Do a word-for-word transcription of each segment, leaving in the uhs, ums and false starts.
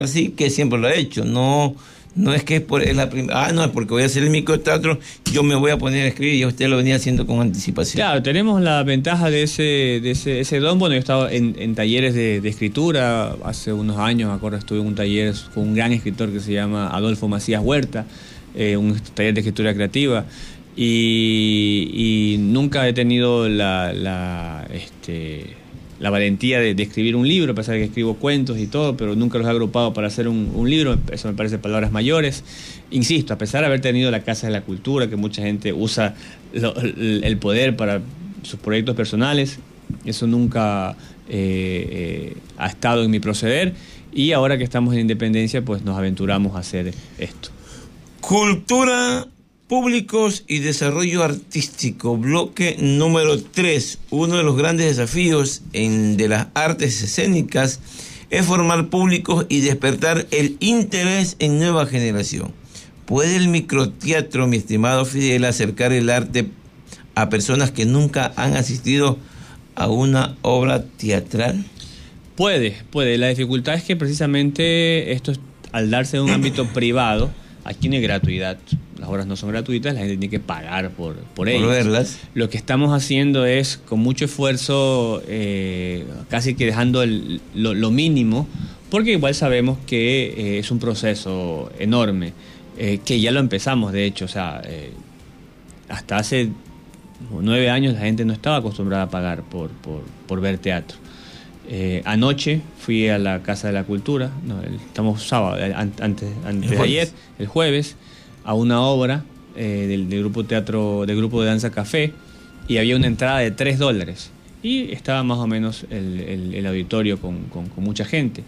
así que siempre lo ha hecho. No, no es que es, por, es la primera, ah, no, es porque voy a hacer el microteatro, yo me voy a poner a escribir y usted lo venía haciendo con anticipación. Claro, tenemos la ventaja de ese, de ese, ese don. Bueno, yo he estado en, en talleres de, de escritura hace unos años, me acuerdo, estuve en un taller con un gran escritor que se llama Adolfo Macías Huerta, eh, un taller de escritura creativa, y, y nunca he tenido la, la, este, la valentía de, de escribir un libro, a pesar de que escribo cuentos y todo, pero nunca los he agrupado para hacer un, un libro. Eso me parece palabras mayores. Insisto, a pesar de haber tenido la Casa de la Cultura, que mucha gente usa lo, el, el poder para sus proyectos personales, eso nunca eh, eh, ha estado en mi proceder, y ahora que estamos en Independencia, pues nos aventuramos a hacer esto. Cultura, públicos y desarrollo artístico, bloque número tres. Uno de los grandes desafíos en, de las artes escénicas es formar públicos y despertar el interés en nueva generación. ¿Puede el microteatro, mi estimado Fidel, acercar el arte a personas que nunca han asistido a una obra teatral? Puede, puede. La dificultad es que precisamente esto, al darse en un ámbito privado, aquí no hay gratuidad. Las obras no son gratuitas, la gente tiene que pagar por, por ellas. Por verlas. Lo que estamos haciendo es, con mucho esfuerzo, eh, casi que dejando el, lo, lo mínimo, porque igual sabemos que eh, es un proceso enorme, eh, que ya lo empezamos, de hecho. O sea, eh, hasta hace nueve años la gente no estaba acostumbrada a pagar por, por, por ver teatro. Eh, anoche fui a la Casa de la Cultura, no, el, estamos sábado, antes, antes de ayer, el jueves, a una obra eh, del, del grupo teatro, del grupo de danza Café, y había una entrada de tres dólares, y estaba más o menos el, el, el auditorio con, con, con mucha gente.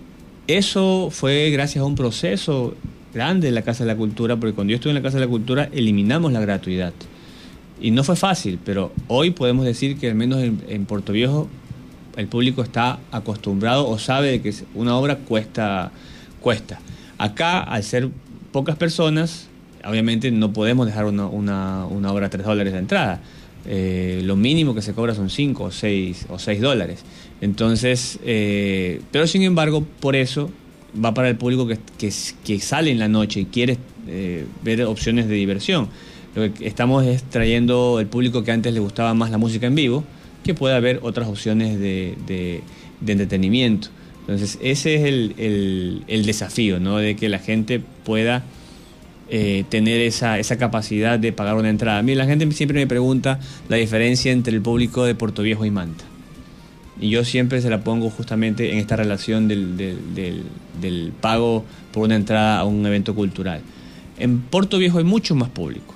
Eso fue gracias a un proceso grande de la Casa de la Cultura, porque cuando yo estuve en la Casa de la Cultura eliminamos la gratuidad, y no fue fácil, pero hoy podemos decir que al menos en, en Puerto Viejo el público está acostumbrado o sabe de que una obra cuesta, cuesta. Acá, al ser pocas personas, obviamente no podemos dejar una, una, una obra a tres dólares de entrada. Eh, lo mínimo que se cobra son cinco o seis o seis dólares. Entonces, eh, pero sin embargo, por eso va para el público que, que, que sale en la noche y quiere eh, ver opciones de diversión. Lo que estamos es trayendo el público que antes le gustaba más la música en vivo, que pueda haber otras opciones de, de, de entretenimiento. Entonces ese es el, el, el desafío, ¿no? De que la gente pueda eh, tener esa, esa capacidad de pagar una entrada. A mí la gente siempre me pregunta la diferencia entre el público de Puerto Viejo y Manta, y yo siempre se la pongo justamente en esta relación del, del, del, del pago por una entrada a un evento cultural. En Puerto Viejo hay mucho más público.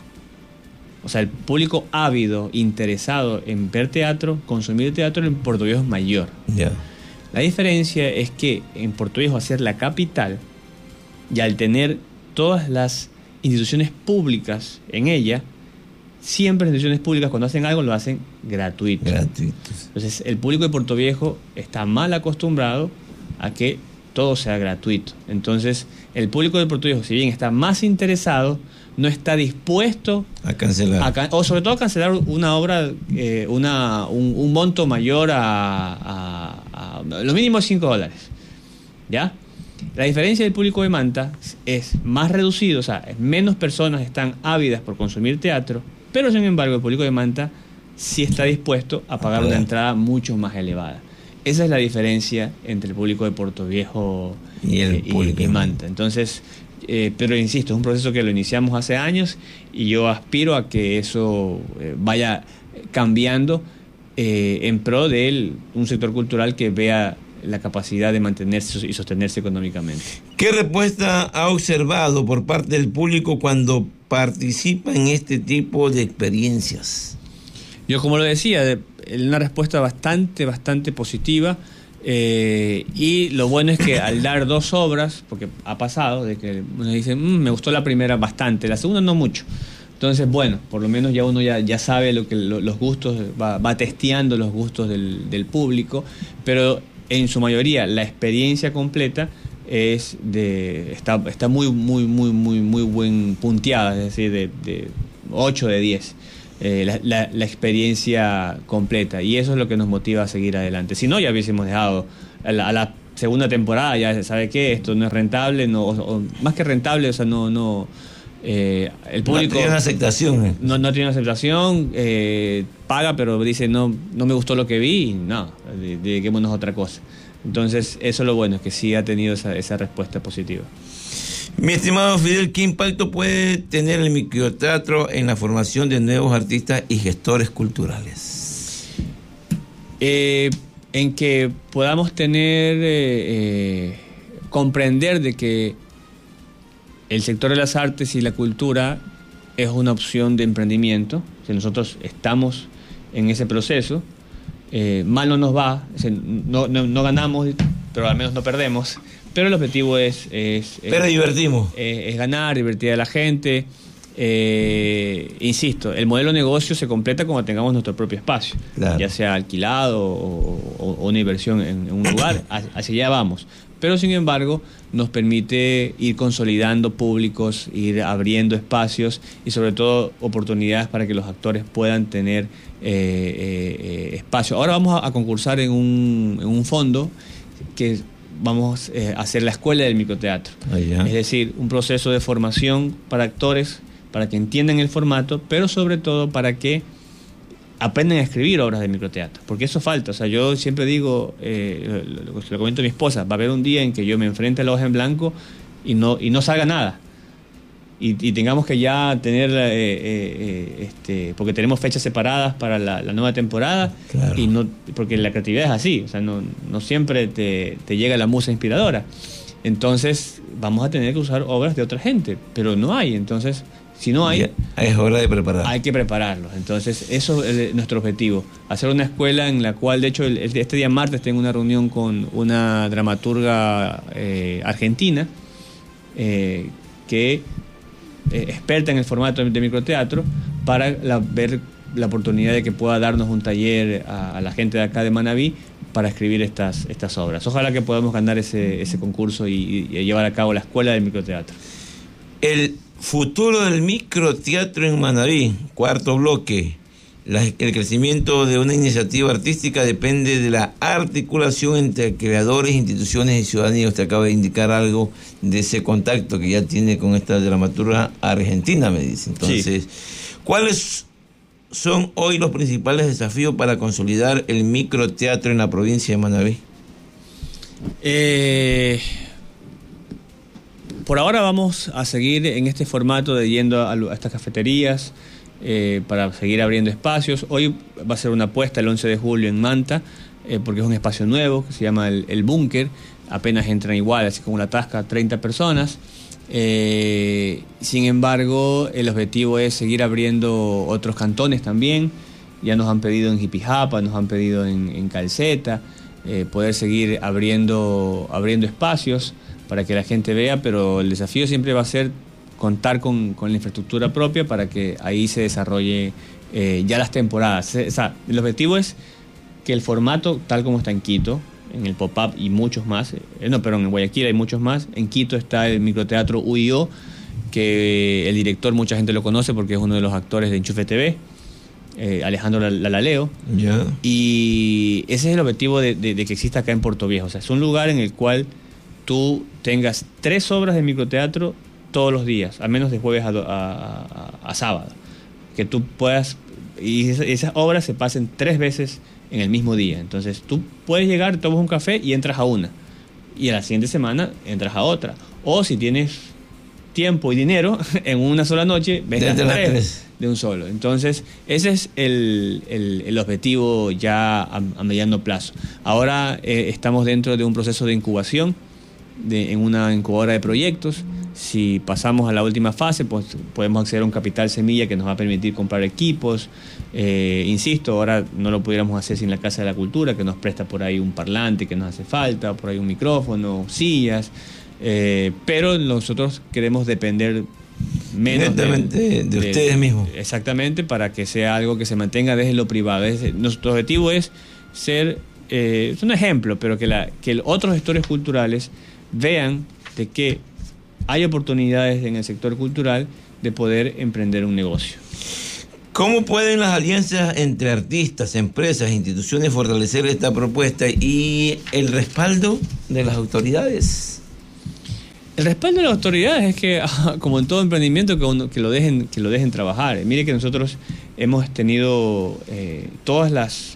O sea, el público ávido, interesado en ver teatro, consumir teatro, en Puerto Viejo es mayor. Yeah. La diferencia es que en Puerto Viejo, al ser la capital, y al tener todas las instituciones públicas en ella, siempre las instituciones públicas cuando hacen algo lo hacen gratuito. Gratuitos. Entonces el público de Puerto Viejo está mal acostumbrado a que todo sea gratuito. Entonces el público de Puerto Viejo, si bien está más interesado, no está dispuesto a cancelar, a can- o sobre todo a cancelar una obra, eh, una, un, un monto mayor a, a, a lo mínimo cinco dólares. ¿Ya? La diferencia del público de Manta es más reducido, o sea, menos personas están ávidas por consumir teatro, pero sin embargo el público de Manta sí está dispuesto a pagar una entrada mucho más elevada. Esa es la diferencia entre el público de Puerto Viejo y, el eh, público y, y Manta. Entonces, Eh, pero insisto, es un proceso que lo iniciamos hace años y yo aspiro a que eso eh, vaya cambiando eh, en pro de un sector cultural que vea la capacidad de mantenerse y sostenerse económicamente. ¿Qué respuesta ha observado por parte del público cuando participa en este tipo de experiencias? Yo, como lo decía, una respuesta bastante, bastante positiva. Eh, y lo bueno es que al dar dos obras, porque ha pasado de que uno dice, mmm, me gustó la primera bastante, la segunda no mucho. Entonces, bueno, por lo menos ya uno ya, ya sabe lo que lo, los gustos, va, va testeando los gustos del, del público, pero en su mayoría la experiencia completa es de está, está muy, muy, muy, muy, muy buen punteada, es decir, de, de ocho de diez. Eh, la, la, la experiencia completa, y eso es lo que nos motiva a seguir adelante. Si no, ya hubiésemos dejado a, la, a las segunda temporada ya se sabe que esto no es rentable, no, o, o, más que rentable, o sea, no... no Eh, el público no tiene una aceptación. Eh. No, no tiene una aceptación, eh, paga, pero dice no, no me gustó lo que vi, y no, dediquémonos a otra cosa. Entonces, eso es lo bueno, es que sí ha tenido esa, esa respuesta positiva. Mi estimado Fidel, ¿qué impacto puede tener el microteatro en la formación de nuevos artistas y gestores culturales? Eh, en que podamos tener, eh, eh, comprender de que el sector de las artes y la cultura es una opción de emprendimiento. Si nosotros estamos en ese proceso, eh, mal no nos va, no, no, no ganamos, pero al menos no perdemos. Pero el objetivo es... es pero es, divertimos. Es, es ganar, divertir a la gente. Eh, insisto, el modelo de negocio se completa cuando tengamos nuestro propio espacio, claro. Ya sea alquilado o, o, o una inversión en, en un lugar, hacia allá vamos. Pero sin embargo nos permite ir consolidando públicos, ir abriendo espacios y sobre todo oportunidades para que los actores puedan tener eh, eh, espacio. Ahora vamos a, a concursar en un, en un fondo que vamos eh, a hacer la escuela del microteatro. Oh, yeah. Es decir, un proceso de formación para actores, para que entiendan el formato, pero sobre todo para que aprendan a escribir obras de microteatro, porque eso falta. O sea, yo siempre digo, eh, lo, lo, lo comento a mi esposa, va a haber un día en que yo me enfrente a la hoja en blanco y no, y no salga nada. Y, y tengamos que ya tener, eh, eh, este, porque tenemos fechas separadas para la, la nueva temporada, claro. Y no, porque la creatividad es así, o sea, no, no siempre te, te llega la musa inspiradora. Entonces, vamos a tener que usar obras de otra gente, pero no hay, entonces... Si no hay, es hora de preparar. Hay que prepararlos. Entonces, eso es nuestro objetivo. Hacer una escuela en la cual, de hecho, el, este día martes tengo una reunión con una dramaturga eh, argentina eh, que eh, experta en el formato de microteatro para la, ver la oportunidad de que pueda darnos un taller a, a la gente de acá de Manabí para escribir estas, estas obras. Ojalá que podamos ganar ese, ese concurso y, y llevar a cabo la escuela del microteatro. El futuro del microteatro en Manabí, cuarto bloque. La, el crecimiento de una iniciativa artística depende de la articulación entre creadores, instituciones y ciudadanía. Usted acaba de indicar algo de ese contacto que ya tiene con esta dramaturga argentina, me dice. Entonces, sí. ¿Cuáles son hoy los principales desafíos para consolidar el microteatro en la provincia de Manabí? Eh... Por ahora vamos a seguir en este formato de yendo a, a estas cafeterías eh, para seguir abriendo espacios. Hoy va a ser una apuesta el once de julio en Manta, eh, porque es un espacio nuevo que se llama el, el Búnker. Apenas entran igual, así como una tasca, treinta personas. Eh, sin embargo, el objetivo es seguir abriendo otros cantones también. Ya nos han pedido en Jipijapa, nos han pedido en, en Calceta, eh, poder seguir abriendo, abriendo espacios para que la gente vea, pero el desafío siempre va a ser contar con, con la infraestructura propia para que ahí se desarrolle eh, ya las temporadas. O sea, el objetivo es que el formato, tal como está en Quito, en el Pop-Up y muchos más, eh, no, perdón, en Guayaquil hay muchos más, en Quito está el microteatro U I O, que el director mucha gente lo conoce porque es uno de los actores de Enchufe T V, eh, Alejandro Lalaleo, yeah. Y ese es el objetivo de, de, de que exista acá en Puerto Viejo. O sea, es un lugar en el cual tú tengas tres obras de microteatro todos los días, al menos de jueves a, a, a, a sábado, que tú puedas, y esas, esas obras se pasen tres veces en el mismo día. Entonces tú puedes llegar, tomas un café y entras a una, y a la siguiente semana entras a otra, o si tienes tiempo y dinero, en una sola noche ves las tres, tres de un solo. Entonces ese es el, el, el objetivo ya a, a mediano plazo. Ahora eh, estamos dentro de un proceso de incubación, De, en una incubadora de proyectos. Si pasamos a la última fase, pues podemos acceder a un capital semilla que nos va a permitir comprar equipos. Eh, insisto, ahora no lo pudiéramos hacer sin la Casa de la Cultura, que nos presta por ahí un parlante que nos hace falta, por ahí un micrófono, sillas. Eh, pero nosotros queremos depender menos de, de, de ustedes mismos. Exactamente, para que sea algo que se mantenga desde lo privado. Es, nuestro objetivo es ser, eh, es un ejemplo, pero que, la, que otros gestores culturales vean de que hay oportunidades en el sector cultural de poder emprender un negocio. ¿Cómo pueden las alianzas entre artistas, empresas, instituciones fortalecer esta propuesta y el respaldo de las autoridades? El respaldo de las autoridades es que, como en todo emprendimiento, que, uno, que, lo, dejen, que lo dejen trabajar. Mire que nosotros hemos tenido eh, todas las,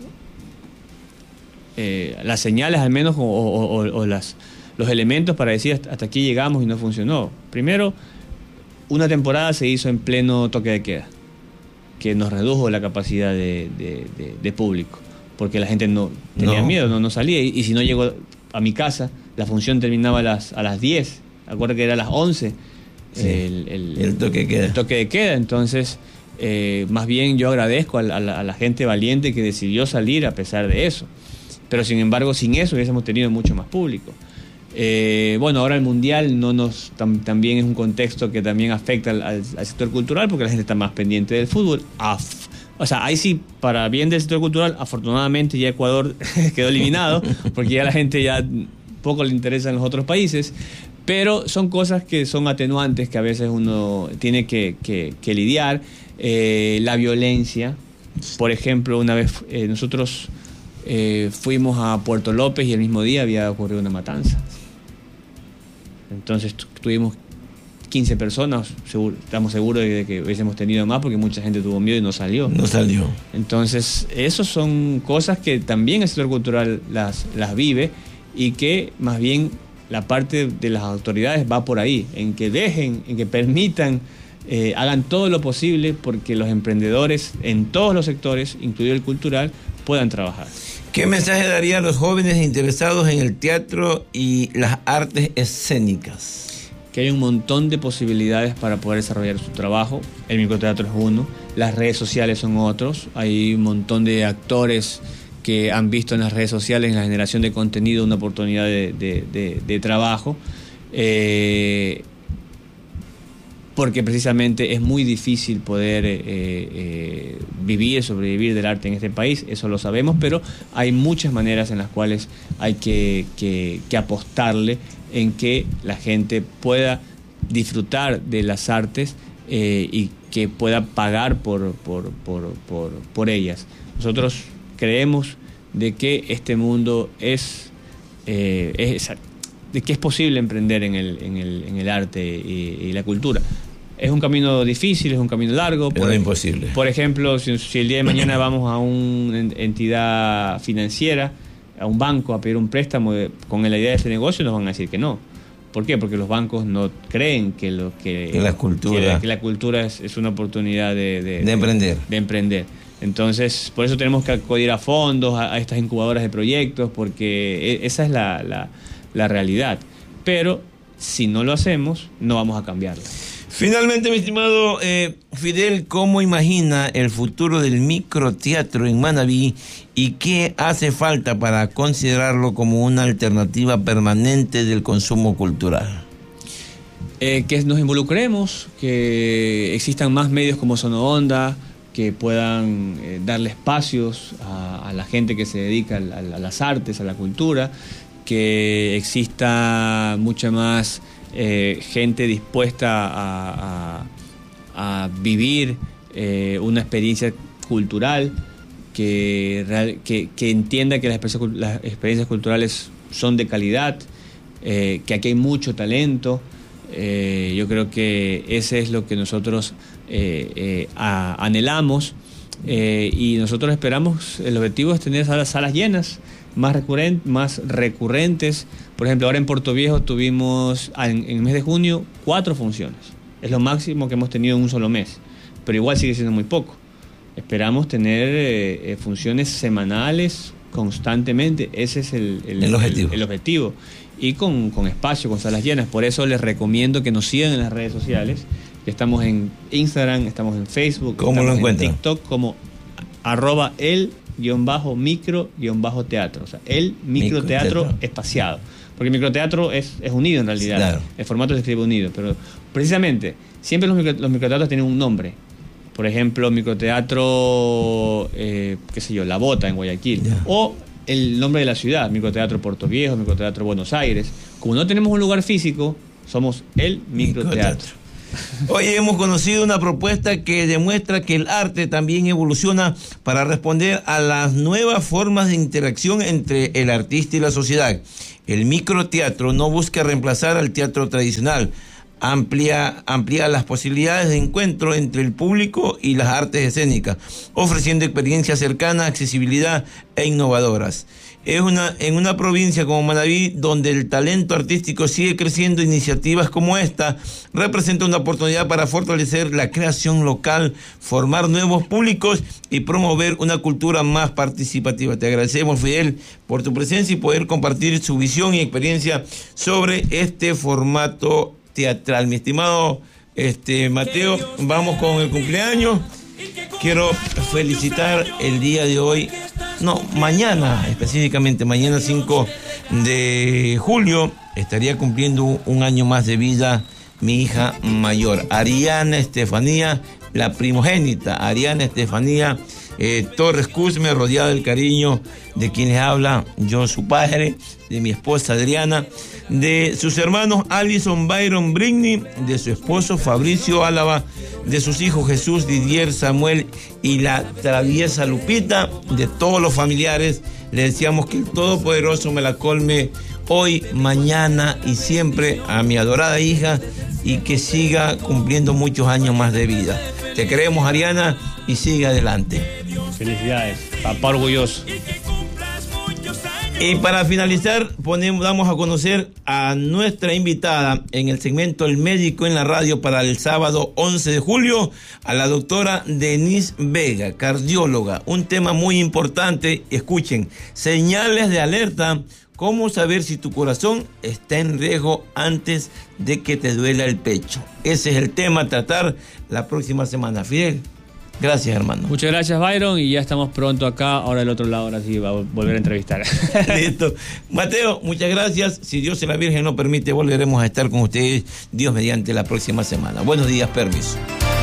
eh, las señales, al menos, o, o, o, o las, los elementos para decir hasta, hasta aquí llegamos y no funcionó. Primero, una temporada se hizo en pleno toque de queda, que nos redujo la capacidad de, de, de, de público, porque la gente no tenía no. miedo, no, no salía, y, y si no llegó a mi casa, la función terminaba a las, a las diez, acuerdo que era a las once, sí, el, el, el, toque de queda. el toque de queda, entonces, eh, más bien yo agradezco a la, a, la, a la gente valiente que decidió salir a pesar de eso, pero sin embargo, sin eso hubiésemos tenido mucho más público. Eh, bueno, ahora el Mundial no nos tam, también es un contexto que también afecta al, al, al sector cultural, porque la gente está más pendiente del fútbol. Af, o sea, ahí sí, para bien del sector cultural, afortunadamente ya Ecuador quedó eliminado, porque ya la gente ya poco le interesa en los otros países, pero son cosas que son atenuantes que a veces uno tiene que, que, que lidiar. Eh, la violencia, por ejemplo, una vez eh, nosotros eh, fuimos a Puerto López y el mismo día había ocurrido una matanza. Entonces tuvimos quince personas, seguro, estamos seguros de que hubiésemos tenido más porque mucha gente tuvo miedo y no salió. No salió. Entonces, esas son cosas que también el sector cultural las, las vive, y que más bien la parte de las autoridades va por ahí, en que dejen, en que permitan, eh, hagan todo lo posible porque los emprendedores en todos los sectores, incluido el cultural, puedan trabajar. ¿Qué mensaje daría a los jóvenes interesados en el teatro y las artes escénicas? Que hay un montón de posibilidades para poder desarrollar su trabajo. El microteatro es uno, las redes sociales son otros. Hay un montón de actores que han visto en las redes sociales, en la generación de contenido, una oportunidad de, de, de, de trabajo. Eh, porque precisamente es muy difícil poder eh, eh, vivir, sobrevivir del arte en este país, eso lo sabemos, pero hay muchas maneras en las cuales hay que, que, que apostarle en que la gente pueda disfrutar de las artes eh, y que pueda pagar por, por, por, por, por ellas. Nosotros creemos de que este mundo es, eh, es de que es posible emprender en el, en el, en el arte y, y la cultura. Es un camino difícil, es un camino largo. Pero por, no es imposible. Por ejemplo, si, si el día de mañana vamos a una entidad financiera, a un banco, a pedir un préstamo de, con la idea de este negocio, nos van a decir que no. ¿Por qué? Porque los bancos no creen que, lo, que, que la cultura, que la, que la cultura es, es una oportunidad de, de, de emprender. De, de emprender. Entonces, por eso tenemos que acudir a fondos, a, a estas incubadoras de proyectos, porque esa es la, la, la realidad. Pero si no lo hacemos, no vamos a cambiarla. Finalmente, mi estimado eh, Fidel, ¿cómo imagina el futuro del microteatro en Manabí y qué hace falta para considerarlo como una alternativa permanente del consumo cultural? Eh, que nos involucremos, que existan más medios como Sonoonda, que puedan eh, darle espacios a, a la gente que se dedica a, a, a las artes, a la cultura, que exista mucha más eh, gente dispuesta a, a, a vivir eh, una experiencia cultural, que, real, que, que entienda que las experiencias, las experiencias culturales son de calidad, eh, que aquí hay mucho talento. Eh, yo creo que ese es lo que nosotros eh, eh, a, anhelamos eh, y nosotros esperamos. El objetivo es tener salas, salas llenas, más, recurrent, más recurrentes. Por ejemplo, ahora en Puerto Viejo tuvimos en, en el mes de junio cuatro funciones. Es lo máximo que hemos tenido en un solo mes, pero igual sigue siendo muy poco. Esperamos tener eh, eh, funciones semanales constantemente. Ese es el, el, el objetivo. El, el objetivo. Y con, con espacio, con salas llenas. Por eso les recomiendo que nos sigan en las redes sociales. Estamos en Instagram, estamos en Facebook, ¿Cómo lo encuentran? En TikTok como arroba el guión bajo micro guión bajo teatro. O sea, el microteatro micro espaciado. Porque el microteatro es, es unido en realidad. Claro. El formato se escribe unido. Pero precisamente, siempre los, micro, los microteatros tienen un nombre. Por ejemplo, microteatro, eh, qué sé yo, La Bota en Guayaquil. Yeah. O el nombre de la ciudad, microteatro Puerto Viejo, microteatro Buenos Aires. Como no tenemos un lugar físico, somos el microteatro. microteatro. Hoy hemos conocido una propuesta que demuestra que el arte también evoluciona para responder a las nuevas formas de interacción entre el artista y la sociedad. El microteatro no busca reemplazar al teatro tradicional, Amplia, amplía las posibilidades de encuentro entre el público y las artes escénicas, ofreciendo experiencias cercanas, accesibilidad e innovadoras. Es una, en una provincia como Manabí, donde el talento artístico sigue creciendo, iniciativas como esta representan una oportunidad para fortalecer la creación local, formar nuevos públicos y promover una cultura más participativa. Te agradecemos, Fidel, por tu presencia y poder compartir su visión y experiencia sobre este formato teatral. Mi estimado este Mateo, vamos con el cumpleaños. Quiero felicitar el día de hoy, no, mañana específicamente, mañana cinco de julio, estaría cumpliendo un año más de vida mi hija mayor, Ariana Estefanía, la primogénita, Ariana Estefanía eh, Torres Cusme, rodeada del cariño de quienes habla, yo su padre, de mi esposa Adriana, de sus hermanos Alison Byron Brigney, de su esposo Fabricio Álava, de sus hijos Jesús, Didier, Samuel y la traviesa Lupita, de todos los familiares. Le deseamos que el Todopoderoso me la colme hoy, mañana y siempre a mi adorada hija y que siga cumpliendo muchos años más de vida. Te queremos, Ariana, y sigue adelante. Felicidades, papá orgulloso. Y para finalizar, ponemos, damos a conocer a nuestra invitada en el segmento El Médico en la Radio para el sábado once de julio, a la doctora Denise Vega, cardióloga. Un tema muy importante, escuchen, señales de alerta, cómo saber si tu corazón está en riesgo antes de que te duela el pecho. Ese es el tema a tratar la próxima semana. Fidel. Gracias, hermano. Muchas gracias, Byron, y ya estamos pronto acá, ahora del otro lado, ahora sí va a volver a entrevistar. Listo. Mateo, muchas gracias. Si Dios y la Virgen lo permite, volveremos a estar con ustedes, Dios mediante, la próxima semana. Buenos días, permiso.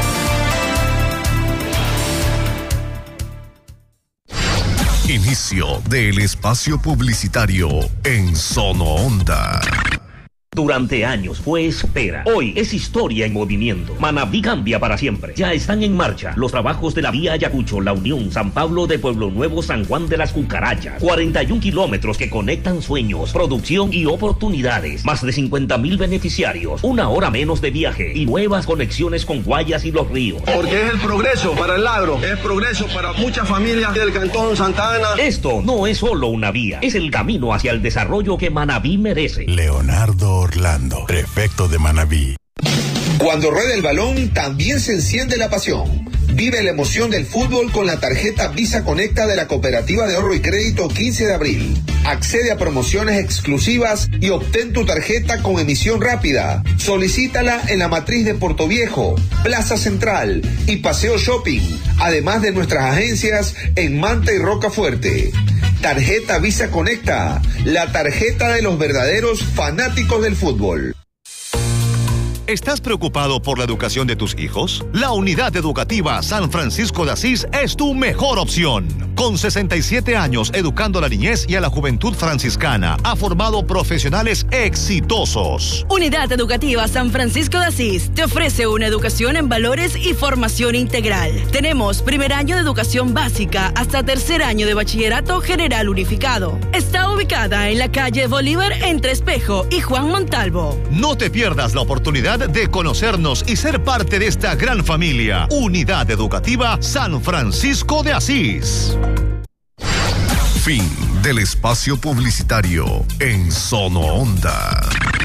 Inicio del espacio publicitario en Sono Onda. Durante años fue espera. Hoy es historia en movimiento. Manabí cambia para siempre. Ya están en marcha los trabajos de la vía Ayacucho, La Unión, San Pablo de Pueblo Nuevo, San Juan de las Cucarachas. cuarenta y un kilómetros que conectan sueños, producción y oportunidades. Más de cincuenta mil beneficiarios. Una hora menos de viaje y nuevas conexiones con Guayas y Los Ríos. Porque es el progreso para el agro. Es progreso para muchas familias del Cantón Santa Ana. Esto no es solo una vía. Es el camino hacia el desarrollo que Manabí merece. Leonardo Orlando, prefecto de Manabí. Cuando rueda el balón, también se enciende la pasión. Vive la emoción del fútbol con la tarjeta Visa Conecta de la Cooperativa de Ahorro y Crédito quince de abril. Accede a promociones exclusivas y obtén tu tarjeta con emisión rápida. Solicítala en la matriz de Portoviejo, Plaza Central y Paseo Shopping, además de nuestras agencias en Manta y Rocafuerte. Tarjeta Visa Conecta, la tarjeta de los verdaderos fanáticos del fútbol. ¿Estás preocupado por la educación de tus hijos? La Unidad Educativa San Francisco de Asís es tu mejor opción. Con sesenta y siete años educando a la niñez y a la juventud franciscana, ha formado profesionales exitosos. Unidad Educativa San Francisco de Asís te ofrece una educación en valores y formación integral. Tenemos primer año de educación básica hasta tercer año de bachillerato general unificado. Está ubicada en la calle Bolívar entre Espejo y Juan Montalvo. No te pierdas la oportunidad de conocernos y ser parte de esta gran familia. Unidad Educativa San Francisco de Asís. Fin del espacio publicitario en Sono Onda.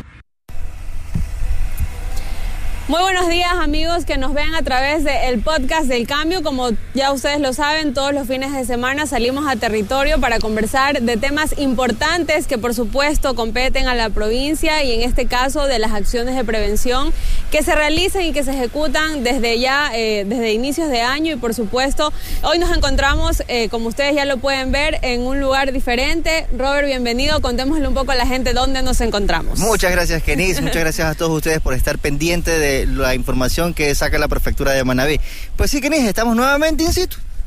Muy buenos días, amigos que nos ven a través del podcast del Cambio. Como ya ustedes lo saben, todos los fines de semana salimos a territorio para conversar de temas importantes que por supuesto competen a la provincia y en este caso de las acciones de prevención que se realizan y que se ejecutan desde ya, eh, desde inicios de año y por supuesto hoy nos encontramos, eh, como ustedes ya lo pueden ver, en un lugar diferente. Robert, bienvenido, contémosle un poco a la gente dónde nos encontramos. Muchas gracias, Kenis, muchas gracias a todos ustedes por estar pendientes de la información que saca la prefectura de Manabí. Pues sí, Kenis, estamos nuevamente in situ.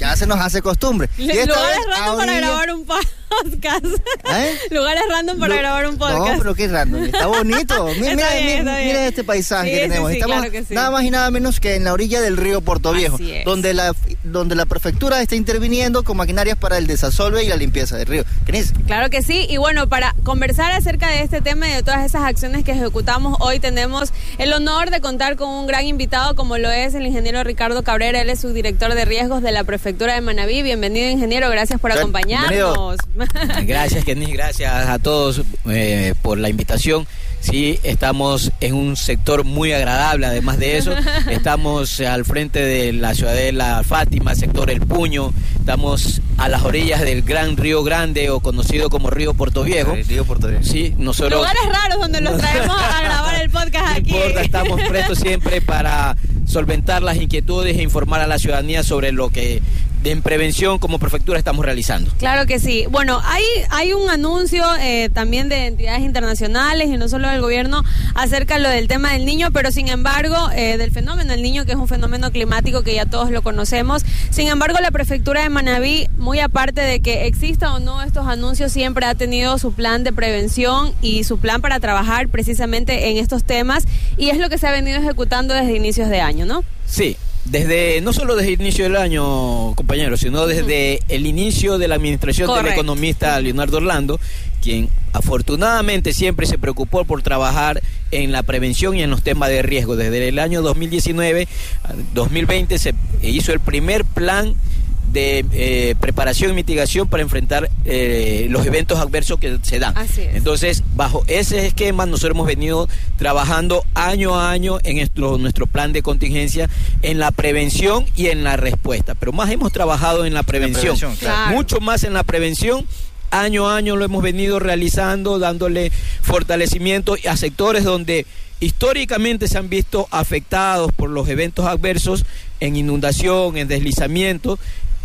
ya se nos hace costumbre. Y esta Lugares vez, random para grabar un podcast. ¿Eh? Lugares random para Lu grabar un podcast. No, pero qué random. Está bonito. Mira, está mira, bien, mira, mira este paisaje sí, que tenemos. Sí, sí, Estamos claro que sí. nada más y nada menos que en la orilla del río Portoviejo, donde la, donde la prefectura está interviniendo con maquinarias para el desasolve y la limpieza del río. ¿Querés? Claro que sí. Y bueno, para conversar acerca de este tema y de todas esas acciones que ejecutamos hoy, tenemos el honor de contar con un gran invitado como lo es el ingeniero Ricardo Cabrera. Él es subdirector de riesgos de la prefectura de Manabí. Bienvenido, ingeniero. Gracias por acompañarnos. Gracias, Kenny. Gracias a todos eh, por la invitación. Sí, estamos en un sector muy agradable, además de eso, estamos al frente de la ciudadela Fátima, sector El Puño, estamos a las orillas del gran Río Grande o conocido como Río Portoviejo. El Río Portoviejo. Sí, nosotros... Lugares raros donde los traemos a grabar el podcast no aquí. No importa, estamos prestos siempre para solventar las inquietudes e informar a la ciudadanía sobre lo que en prevención como prefectura estamos realizando. Claro que sí. Bueno, hay, hay un anuncio eh, también de entidades internacionales y no solo del gobierno acerca de lo del tema del niño, pero sin embargo eh, del fenómeno del niño, que es un fenómeno climático que ya todos lo conocemos. Sin embargo, la prefectura de Manabí, muy aparte de que exista o no estos anuncios, siempre ha tenido su plan de prevención y su plan para trabajar precisamente en estos temas, y es lo que se ha venido ejecutando desde inicios de año, ¿no? Sí. Desde, no solo desde el inicio del año, compañeros, sino desde uh-huh. el inicio de la administración Correcto. del economista Leonardo Orlando, quien afortunadamente siempre se preocupó por trabajar en la prevención y en los temas de riesgo. Desde el año dos mil diecinueve a dos mil veinte se hizo el primer plan de eh, preparación y mitigación para enfrentar eh, los eventos adversos que se dan. Así es. Entonces, bajo ese esquema, nosotros hemos venido trabajando año a año en nuestro, nuestro plan de contingencia, en la prevención y en la respuesta. Pero más hemos trabajado en la prevención, la prevención claro. mucho más en la prevención. Año a año lo hemos venido realizando, dándole fortalecimiento a sectores donde históricamente se han visto afectados por los eventos adversos, en inundación, en deslizamiento,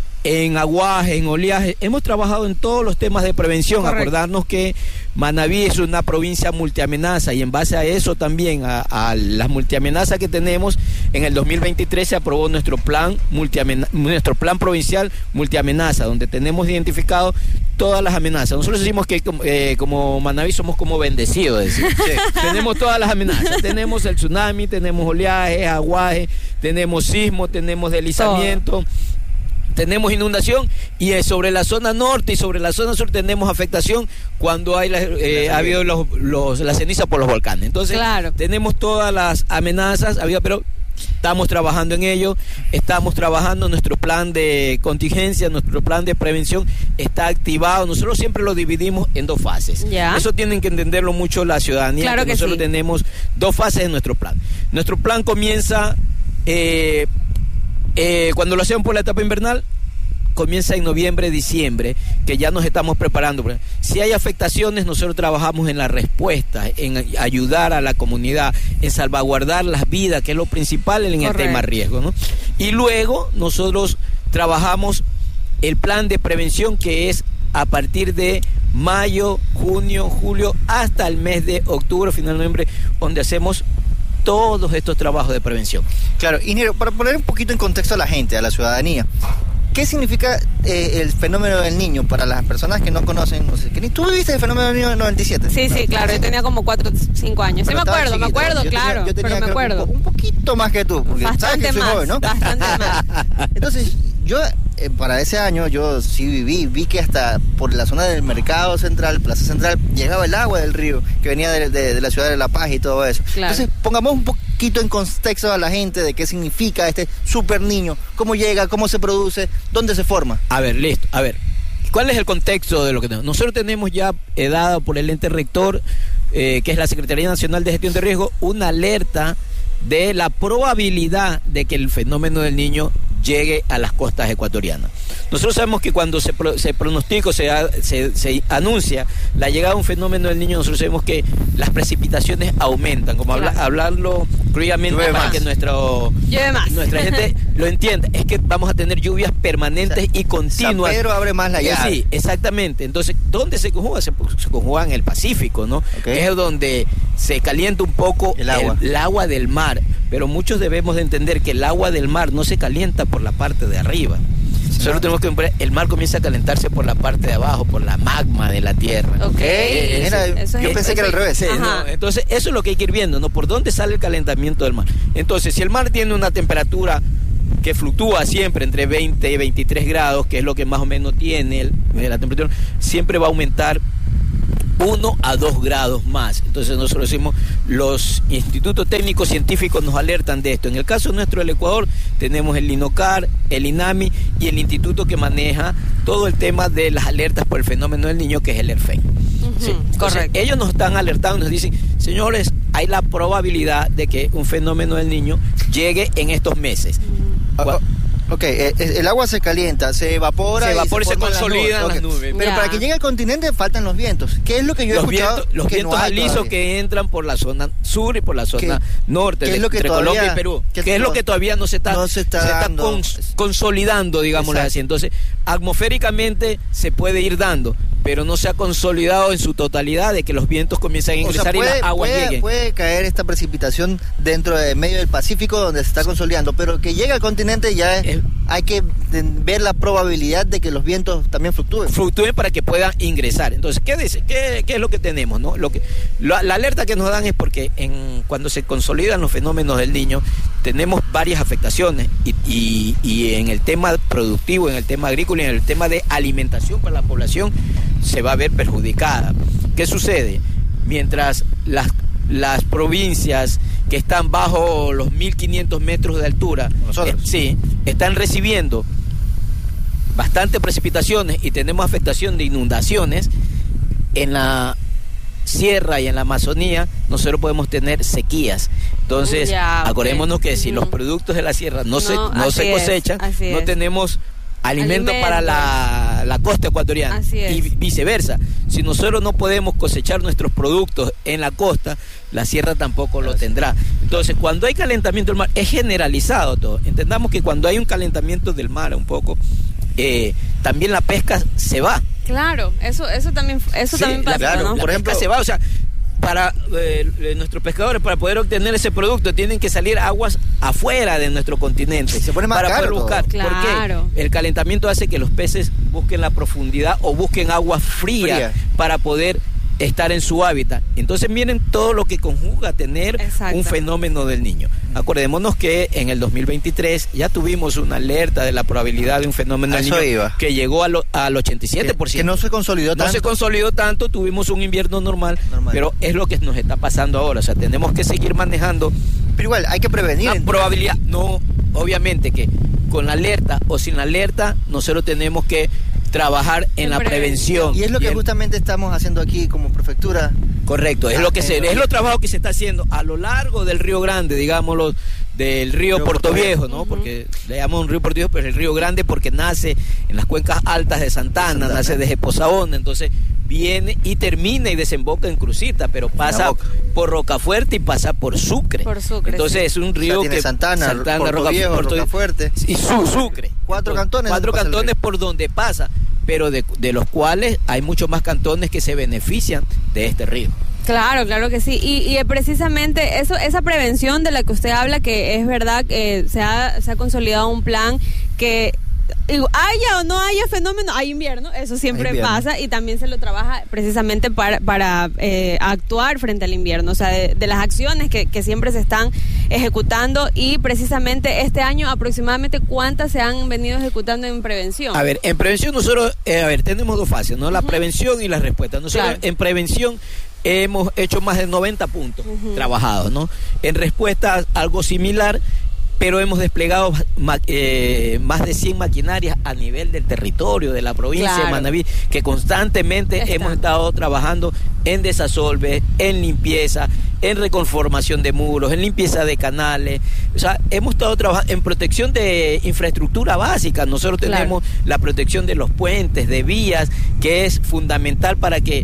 en aguaje, en oleaje. Hemos trabajado en todos los temas de prevención. Correcto. Acordarnos que Manabí es una provincia multiamenaza, y en base a eso también, a, a las multiamenazas que tenemos, en el dos mil veintitrés se aprobó nuestro plan multiamena, nuestro plan provincial multiamenaza, donde tenemos identificado todas las amenazas. Nosotros decimos que eh, como Manabí somos como bendecidos, es decir, sí, tenemos todas las amenazas. Tenemos el tsunami, tenemos oleaje, aguaje, tenemos sismo, tenemos deslizamiento, todo. Tenemos inundación, y sobre la zona norte y sobre la zona sur tenemos afectación cuando hay la, eh, ha habido los, los, la ceniza por los volcanes. Entonces, claro. tenemos todas las amenazas, pero estamos trabajando en ello, estamos trabajando nuestro plan de contingencia, nuestro plan de prevención está activado. Nosotros siempre lo dividimos en dos fases. ¿Ya? Eso tienen que entenderlo mucho la ciudadanía, claro que, que nosotros sí. tenemos dos fases en nuestro plan. Nuestro plan comienza... Eh, Eh, cuando lo hacemos por la etapa invernal, comienza en noviembre, diciembre, que ya nos estamos preparando. Si hay afectaciones, nosotros trabajamos en la respuesta, en ayudar a la comunidad, en salvaguardar las vidas, que es lo principal en Correcto. el tema riesgo, ¿no? Y luego nosotros trabajamos el plan de prevención, que es a partir de mayo, junio, julio, hasta el mes de octubre, final de noviembre, donde hacemos todos estos trabajos de prevención. Claro, ingeniero, para poner un poquito en contexto a la gente, a la ciudadanía, ¿qué significa eh, el fenómeno del niño para las personas que no conocen? No sé, ¿tú viviste el fenómeno del niño en el noventa y siete? Sí, sí, claro, yo tenía como cuatro o cinco años. Sí, me acuerdo, chiquito, me acuerdo, yo claro, tenía, yo tenía, pero me acuerdo. Un, un poquito más que tú, porque bastante sabes que soy más, joven, ¿no? Bastante más. Entonces, yo eh, para ese año, yo sí viví, vi que hasta por la zona del Mercado Central, Plaza Central, llegaba el agua del río, que venía de, de, de la ciudad de La Paz y todo eso. Claro. Entonces, pongamos un poquito en contexto a la gente de qué significa este super niño, cómo llega, cómo se produce, dónde se forma. A ver, listo, a ver, ¿cuál es el contexto de lo que tenemos? Nosotros tenemos ya eh, dado por el ente rector, eh, que es la Secretaría Nacional de Gestión de Riesgo, una alerta de la probabilidad de que el fenómeno del niño llegue a las costas ecuatorianas. Nosotros sabemos que cuando se, pro, se pronostica, se, se, se anuncia la llegada de un fenómeno del niño, nosotros sabemos que las precipitaciones aumentan, como claro. habla, hablarlo crudamente para más. que nuestro, nuestra gente lo entienda, es que vamos a tener lluvias permanentes, o sea, y continuas. San Pedro abre más la llave. Sí, exactamente. Entonces, ¿dónde se conjuga? Se, se conjuga en el Pacífico, ¿no? Okay. Es donde se calienta un poco el agua. El, el agua del mar, pero muchos debemos de entender que el agua del mar no se calienta por la parte de arriba, Solo no. tenemos que comprar, el mar comienza a calentarse por la parte de abajo, por la magma de la tierra. Ok. Eh, Era, eso yo es, pensé eso, que era al revés. Sí, no, entonces, eso es lo que hay que ir viendo, ¿no? ¿Por dónde sale el calentamiento del mar? Entonces, si el mar tiene una temperatura que fluctúa siempre entre veinte y veintitrés grados, que es lo que más o menos tiene el, la temperatura, siempre va a aumentar uno a dos grados más. Entonces nosotros decimos, los institutos técnicos científicos nos alertan de esto. En el caso nuestro del Ecuador tenemos el INOCAR, el INAMI y el instituto que maneja todo el tema de las alertas por el fenómeno del niño, que es el ERFEN. Uh-huh, sí. Correcto. Ellos nos están alertando, nos dicen, señores, hay la probabilidad de que un fenómeno del niño llegue en estos meses. Uh-huh. Uh-huh. Ok, el agua se calienta, se evapora, se evapora y se, y se consolidan las nubes. Las nubes. Pero ya. Para que llegue al continente faltan los vientos. ¿Qué es lo que yo he los escuchado? Vientos, los que vientos no alisos que entran por la zona sur y por la zona norte, ¿qué es lo que entre todavía, Colombia y Perú. ¿Qué es lo que todavía no se está, no se está, se está cons, consolidando, digámoslo así? Entonces, atmosféricamente se puede ir dando, pero no se ha consolidado en su totalidad de que los vientos comiencen a ingresar, o sea, puede, y las aguas puede, lleguen. Puede caer esta precipitación dentro del medio del Pacífico, donde se está consolidando, pero que llegue al continente ya es, es, hay que ver la probabilidad de que los vientos también fluctúen. Fluctúen para que puedan ingresar. Entonces, ¿qué, dice? ¿Qué, qué es lo que tenemos? ¿No? Lo que, la, la alerta que nos dan es porque en, cuando se consolidan los fenómenos del Niño, tenemos varias afectaciones y, y, y en el tema productivo, en el tema agrícola y en el tema de alimentación para la población se va a ver perjudicada. ¿Qué sucede? Mientras las, las provincias que están bajo los mil quinientos metros de altura, eh, sí, están recibiendo bastantes precipitaciones y tenemos afectación de inundaciones, en la sierra y en la Amazonía nosotros podemos tener sequías. Entonces, ya, acordémonos okay. que si uh-huh. los productos de la sierra no, no se, no se cosechan, es, no tenemos alimento Alimento. para la, la costa ecuatoriana y viceversa. Si nosotros no podemos cosechar nuestros productos en la costa, la sierra tampoco lo tendrá. Entonces, cuando hay calentamiento del mar, es generalizado todo. Entendamos que cuando hay un calentamiento del mar un poco, eh, también la pesca se va. Claro, eso eso también eso sí, también pasa, claro, ¿no? La Por ejemplo, pesca se va, o sea, para eh, nuestros pescadores, para poder obtener ese producto, tienen que salir aguas afuera de nuestro continente. Se pone más para caro poder buscar. Claro. ¿Por qué? El calentamiento hace que los peces busquen la profundidad o busquen agua fría, fría. para poder estar en su hábitat. Entonces miren todo lo que conjuga tener Exacto. un fenómeno del Niño. Acordémonos que en el dos mil veintitrés ya tuvimos una alerta de la probabilidad de un fenómeno del Niño iba. que llegó a lo, al ochenta y siete por ciento. Que, que no se consolidó tanto. No se consolidó tanto, tuvimos un invierno normal, normal, pero es lo que nos está pasando ahora. O sea, tenemos que seguir manejando. Pero igual, hay que prevenir. La probabilidad, no, obviamente que con la alerta o sin la alerta, nosotros tenemos que trabajar en, en la prevención. Y es lo que justamente estamos haciendo aquí como prefectura. Correcto, es ah, lo que se, es lo trabajo que se está haciendo a lo largo del Río Grande, digámoslo, del río, río Puerto Viejo, ¿no? Uh-huh. Porque le llamamos un río Puerto Viejo, pero el Río Grande porque nace en las cuencas altas de Santana, Santana. nace desde Posaona, entonces viene y termina y desemboca en Crucita, pero pasa por Rocafuerte y pasa por Sucre. Por Sucre entonces sí. es un río o sea, que Santana, Santana Puerto Roca, Viejo, Puerto, Rocafuerte y su, Sucre. Cuatro entonces, cantones. Cuatro cantones por donde pasa, pero de, de los cuales hay muchos más cantones que se benefician de este río. Claro, claro que sí. Y, y precisamente eso, esa prevención de la que usted habla, que es verdad que se ha, se ha consolidado un plan que haya o no haya fenómeno, hay invierno, eso siempre invierno. pasa, y también se lo trabaja precisamente para, para eh, actuar frente al invierno, o sea, de, de las acciones que, que siempre se están ejecutando. Y precisamente este año aproximadamente ¿cuántas se han venido ejecutando en prevención? A ver, en prevención nosotros, eh, a ver, tenemos dos fases, ¿no? La uh-huh. prevención y la respuesta. Nosotros claro. en prevención hemos hecho más de noventa puntos uh-huh. trabajados, ¿no? En respuesta algo similar, pero hemos desplegado ma- eh, más de cien maquinarias a nivel del territorio de la provincia claro. de Manabí, que constantemente Está. hemos estado trabajando en desasolve, en limpieza, en reconformación de muros, en limpieza de canales. O sea, hemos estado trabajando en protección de infraestructura básica. Nosotros tenemos claro. la protección de los puentes, de vías, que es fundamental para que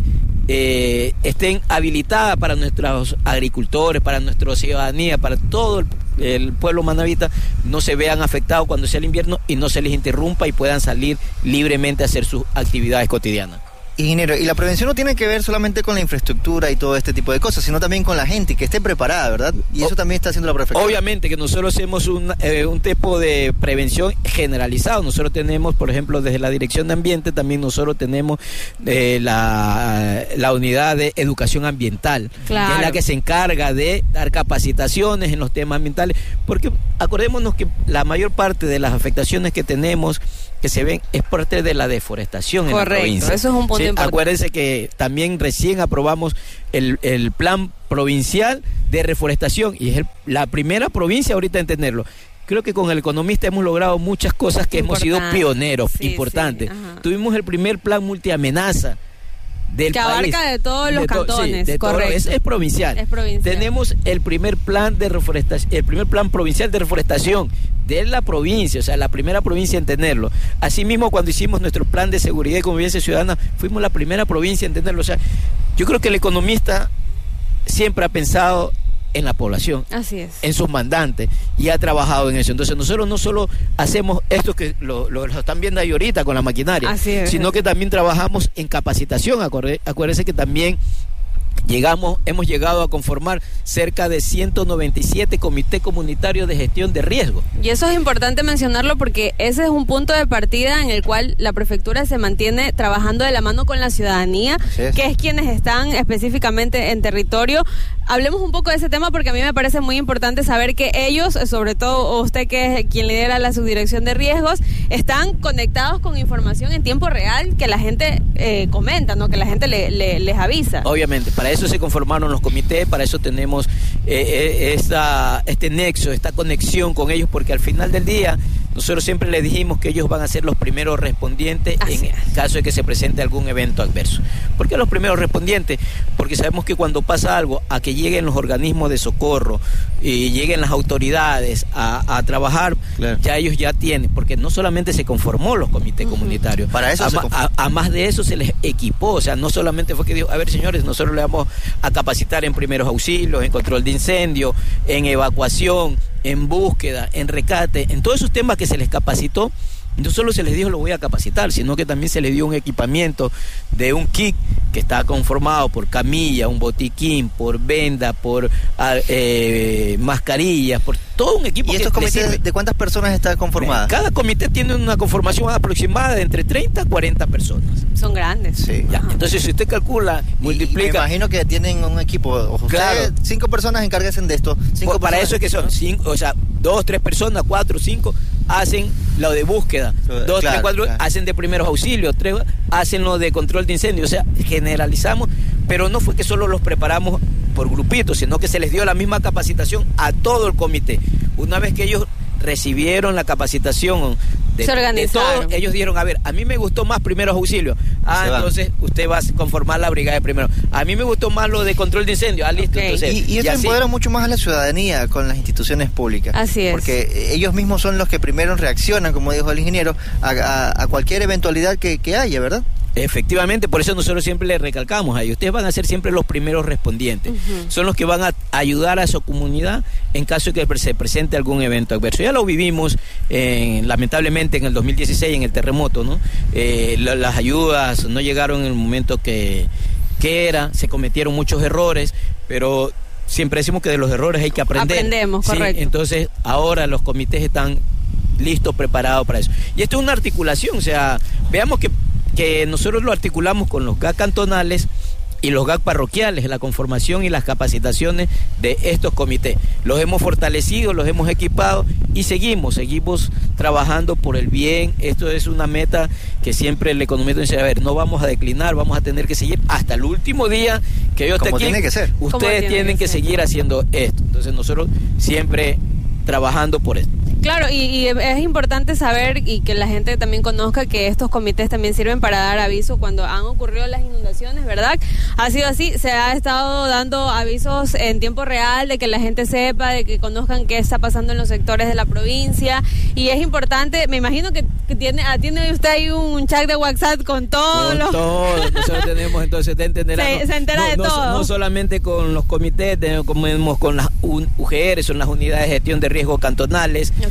eh, estén habilitadas para nuestros agricultores, para nuestra ciudadanía, para todo el el pueblo manabita, no se vean afectados cuando sea el invierno y no se les interrumpa y puedan salir libremente a hacer sus actividades cotidianas. Ingeniero, y la prevención no tiene que ver solamente con la infraestructura y todo este tipo de cosas, sino también con la gente que esté preparada, ¿verdad? Y eso también está haciendo la prefectura. Obviamente que nosotros hacemos un, eh, un tipo de prevención generalizado. Nosotros tenemos, por ejemplo, desde la Dirección de Ambiente, también nosotros tenemos eh, la, la unidad de educación ambiental, claro, que es la que se encarga de dar capacitaciones en los temas ambientales, porque acordémonos que la mayor parte de las afectaciones que tenemos que se ven es parte de la deforestación. Correcto, en la provincia. Eso es un punto sí, importante. Acuérdense que también recién aprobamos el, el plan provincial de reforestación y es el, la primera provincia ahorita en tenerlo. Creo que con el economista hemos logrado muchas cosas que Importante. hemos sido pioneros, sí, importantes. Sí, tuvimos el primer plan multiamenaza del que país, abarca de todos los de to, cantones, sí, de correcto. Todo, es, es, provincial. es provincial. Tenemos el primer plan de reforestación, el primer plan provincial de reforestación de la provincia, o sea, la primera provincia en tenerlo. Asimismo, cuando hicimos nuestro plan de seguridad y convivencia ciudadana, fuimos la primera provincia en tenerlo. O sea, yo creo que el economista siempre ha pensado en la población, así es, en sus mandantes, y ha trabajado en eso. Entonces nosotros no solo hacemos esto que lo, lo, lo están viendo ahí ahorita con la maquinaria, así es, sino que también trabajamos en capacitación. Acuérdense que también llegamos, hemos llegado a conformar cerca de ciento noventa y siete comités comunitarios de gestión de riesgo. Y eso es importante mencionarlo porque ese es un punto de partida en el cual la prefectura se mantiene trabajando de la mano con la ciudadanía, es. que es quienes están específicamente en territorio. Hablemos un poco de ese tema porque a mí me parece muy importante saber que ellos, sobre todo usted que es quien lidera la subdirección de riesgos, están conectados con información en tiempo real que la gente eh, comenta, ¿no? Que la gente le, le, les avisa. Obviamente, para eso se conformaron los comités, para eso tenemos eh, esta, este nexo, esta conexión con ellos, porque al final del día nosotros siempre les dijimos que ellos van a ser los primeros respondientes Así en es. caso de que se presente algún evento adverso. ¿Por qué los primeros respondientes? Porque sabemos que cuando pasa algo, a que lleguen los organismos de socorro y lleguen las autoridades a, a trabajar, claro. ya ellos ya tienen, porque no solamente se conformó los comités uh-huh. comunitarios, para eso a, se a, a más de eso se les equipó, o sea, no solamente fue que dijo, a ver señores, nosotros le vamos a capacitar en primeros auxilios, en control de incendio, en evacuación, en búsqueda, en rescate, en todos esos temas que se les capacitó. No solo se les dijo lo voy a capacitar, sino que también se les dio un equipamiento de un kit que está conformado por camilla, un botiquín, por venda, por eh, mascarillas, por todo un equipo. ¿Y estos comités de cuántas personas está conformada? Cada comité tiene una conformación aproximada de entre treinta a cuarenta personas. Son grandes. Sí. Ya. Entonces, si usted calcula, multiplica. Y me imagino que tienen un equipo. Ojo, claro. Ustedes, cinco personas encárguense de esto. Cinco pues para eso es que son cinco, o sea, dos, tres personas, cuatro, cinco, hacen lo de búsqueda. Dos, claro, tres, cuatro, claro. hacen de primeros auxilios, tres hacen lo de control de incendio. O sea, generalizamos, pero no fue que solo los preparamos por grupitos, sino que se les dio la misma capacitación a todo el comité. Una vez que ellos recibieron la capacitación de, se organizaron. de todo, ellos dieron, a ver, a mí me gustó más primeros auxilios. Ah, entonces usted va a conformar la brigada de primero. A mí me gustó más lo de control de incendio. Ah, listo. Okay. Entonces, y, y eso empodera mucho más a la ciudadanía con las instituciones públicas. Así es. Porque ellos mismos son los que primero reaccionan, como dijo el ingeniero, a, a, a cualquier eventualidad que, que haya, ¿verdad? Efectivamente, por eso nosotros siempre les recalcamos a ellos, ustedes van a ser siempre los primeros respondientes, uh-huh. son los que van a ayudar a su comunidad en caso de que se presente algún evento adverso. Ya lo vivimos, eh, lamentablemente, en el dos mil dieciséis, en el terremoto, ¿no? Eh, la, las ayudas no llegaron en el momento que, que era, se cometieron muchos errores, pero siempre decimos que de los errores hay que aprender. Aprendemos, correcto. ¿Sí? Entonces, ahora los comités están listos, preparados para eso. Y esto es una articulación, o sea, veamos que que nosotros lo articulamos con los G A C cantonales y los G A C parroquiales, la conformación y las capacitaciones de estos comités. Los hemos fortalecido, los hemos equipado y seguimos, seguimos trabajando por el bien. Esto es una meta que siempre el economista dice, a ver, no vamos a declinar, vamos a tener que seguir hasta el último día que yo esté aquí. Tiene que ser. Ustedes tiene tienen que, que seguir haciendo esto. Entonces nosotros siempre trabajando por esto. Claro, y, y es importante saber y que la gente también conozca que estos comités también sirven para dar aviso cuando han ocurrido las inundaciones, ¿verdad? Ha sido así, se ha estado dando avisos en tiempo real de que la gente sepa, de que conozcan qué está pasando en los sectores de la provincia, y es importante, me imagino que, que tiene, tiene usted ahí un chat de WhatsApp con todos con los... todos, nosotros tenemos, entonces te entenderán. Se, se entera no, de no, todo. No solamente con los comités, tenemos con las U G R, son las unidades de gestión de riesgo cantonales, okay.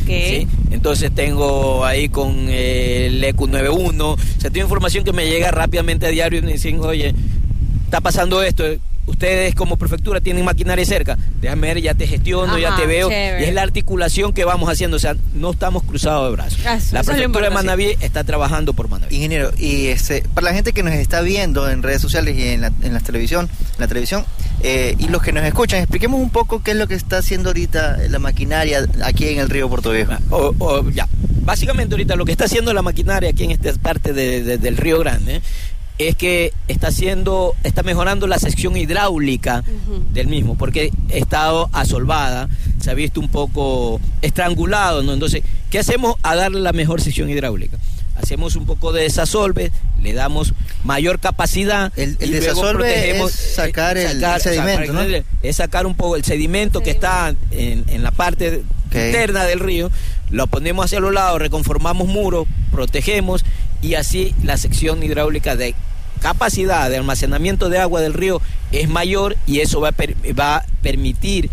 ¿sí? Entonces tengo ahí con eh, el E Q noventa y uno, o sea, tengo información que me llega rápidamente a diario y me dicen, oye, está pasando esto, ustedes como prefectura tienen maquinaria cerca, déjame ver, ya te gestiono, Ajá, ya te veo, chévere. Y es la articulación que vamos haciendo, o sea, no estamos cruzados de brazos. Eso, la prefectura de Manabí está trabajando por Manabí. Ingeniero, y este, para la gente que nos está viendo en redes sociales y en la, en la televisión, en la televisión eh, y los que nos escuchan, expliquemos un poco qué es lo que está haciendo ahorita la maquinaria aquí en el río Portoviejo. O, o, ya, básicamente ahorita lo que está haciendo la maquinaria aquí en esta parte de, de, del Río Grande, ¿eh? es que está haciendo, está mejorando la sección hidráulica uh-huh. del mismo, porque ha estado asolvada, se ha visto un poco estrangulado, ¿no? Entonces, ¿qué hacemos? A darle la mejor sección hidráulica. Hacemos un poco de desasolve, le damos mayor capacidad. El, el desasolve es sacar el, sacar, el sedimento, ¿no? Es sacar un poco el sedimento sí. que está en, en la parte okay. interna del río, lo ponemos hacia los lados, reconformamos muros, protegemos, y así la sección hidráulica de capacidad de almacenamiento de agua del río es mayor, y eso va a, per, va a permitir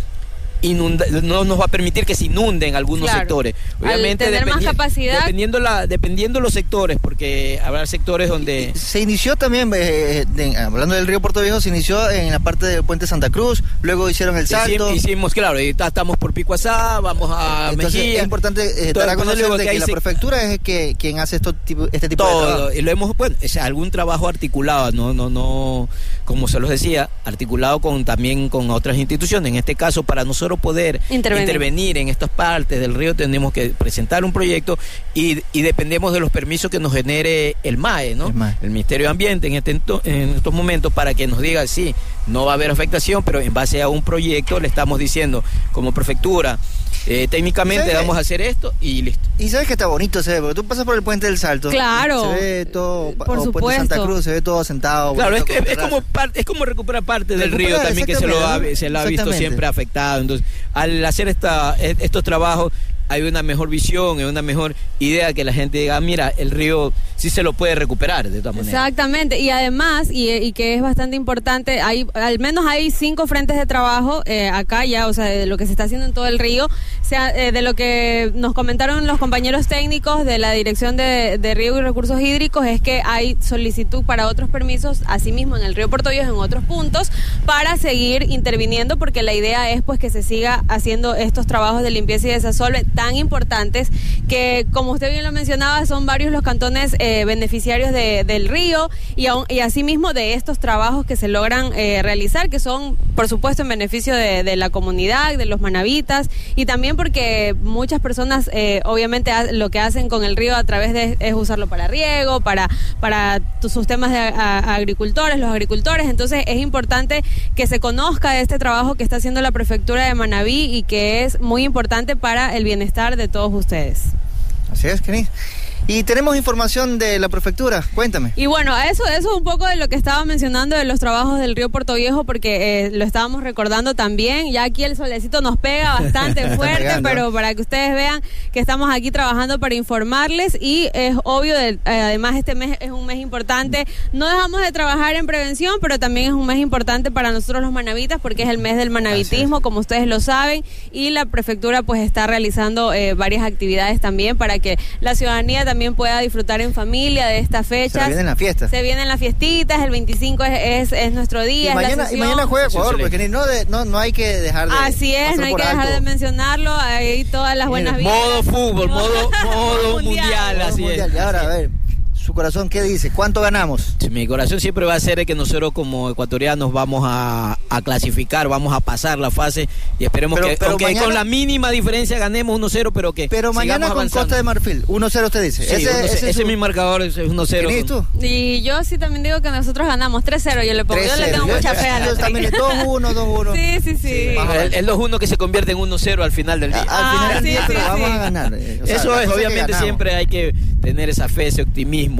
Inunda, no nos va a permitir que se inunden algunos claro. sectores. Obviamente, al tener más capacidad, dependiendo la, dependiendo los sectores, porque habrá sectores donde se inició también, eh, de, hablando del río Portoviejo, se inició en la parte del puente Santa Cruz, luego hicieron el salto. Hicimos, hicimos claro, y estamos por Pico Asá, vamos a Entonces, Mejía. Es importante eh, dar a conocer de que, que la se... prefectura es que quien hace esto, tipo, este tipo Todo, de trabajo. Y lo hemos, bueno, es algún trabajo articulado, no, no, no, como se los decía, articulado con también con otras instituciones. En este caso, para nosotros poder intervenir, intervenir en estas partes del río, tenemos que presentar un proyecto y, y dependemos de los permisos que nos genere el M A E, ¿no? El, M A E. El Ministerio de Ambiente en, este, en estos momentos, para que nos diga, sí, no va a haber afectación, pero en base a un proyecto le estamos diciendo, como prefectura, eh, técnicamente vamos a hacer esto y listo. Y sabes que está bonito, se ve, porque tú pasas por el Puente del Salto. Claro. Se ve todo, por o supuesto. Puente Santa Cruz, se ve todo asentado. Claro, es, que, es, como parte, es como recuperar parte del río también, que se lo ha, se lo ha visto siempre afectado. Entonces, al hacer esta, estos trabajos, hay una mejor visión, hay una mejor idea, que la gente diga, ah, mira, el río sí se lo puede recuperar de todas maneras. Exactamente, y además, y, y que es bastante importante, hay al menos hay cinco frentes de trabajo eh, acá ya, o sea, de lo que se está haciendo en todo el río, o sea, eh, de lo que nos comentaron los compañeros técnicos de la Dirección de, de Riego y Recursos Hídricos, es que hay solicitud para otros permisos, asimismo en el río Portoviejo, en otros puntos, para seguir interviniendo, porque la idea es pues que se siga haciendo estos trabajos de limpieza y desasolve tan importantes, que como usted bien lo mencionaba, son varios los cantones eh, beneficiarios de, del río, y, aun, y asimismo de estos trabajos que se logran eh, realizar, que son por supuesto en beneficio de, de la comunidad, de los manavitas, y también porque muchas personas eh, obviamente ha, lo que hacen con el río a través de es usarlo para riego, para, para sus temas de a, a agricultores, los agricultores. Entonces es importante que se conozca de este trabajo que está haciendo la prefectura de Manabí, y que es muy importante para el bienestar de todos ustedes. Así es, Kenny. Y tenemos información de la prefectura, cuéntame. Y bueno, eso, eso es un poco de lo que estaba mencionando de los trabajos del río Portoviejo, porque eh, lo estábamos recordando también. Ya aquí el solecito nos pega bastante fuerte, pero para que ustedes vean que estamos aquí trabajando para informarles, y es obvio, de, eh, además este mes es un mes importante. No dejamos de trabajar en prevención, pero también es un mes importante para nosotros los manavitas, porque es el mes del manavitismo, como ustedes lo saben, y la prefectura pues está realizando eh, varias actividades también para que la ciudadanía también pueda disfrutar en familia de estas fechas. Se vienen las fiestas. Se vienen las fiestitas, el veinticinco es, es, es nuestro día. Y mañana, y mañana juega Ecuador, porque no, de, no, no hay que dejar de... Así es, no hay que dejar alto. de mencionarlo, hay todas las buenas vidas. Modo fútbol, modo, modo mundial, mundial, así mundial. es. Y ahora, a ver, su corazón, ¿qué dice? ¿Cuánto ganamos? Sí, mi corazón siempre va a ser que nosotros como ecuatorianos vamos a, a clasificar, vamos a pasar la fase, y esperemos pero, que pero aunque mañana, con la mínima diferencia ganemos uno cero, pero que Pero mañana con avanzando. Costa de Marfil, uno cero usted dice. Sí, ese, uno, ese, ese es, su... es mi marcador, es uno cero. ¿Y tú? Y yo sí también digo que nosotros ganamos tres cero, yo le pongo, yo le tengo yo, mucha fe a la también dos uno, dos uno. Sí, sí, sí. sí el, el dos uno que se convierte en uno cero al final del día. Ah, al final sí, del día, sí, pero sí. vamos a ganar. Eh, o sea, eso es, obviamente siempre hay que tener esa fe, ese optimismo.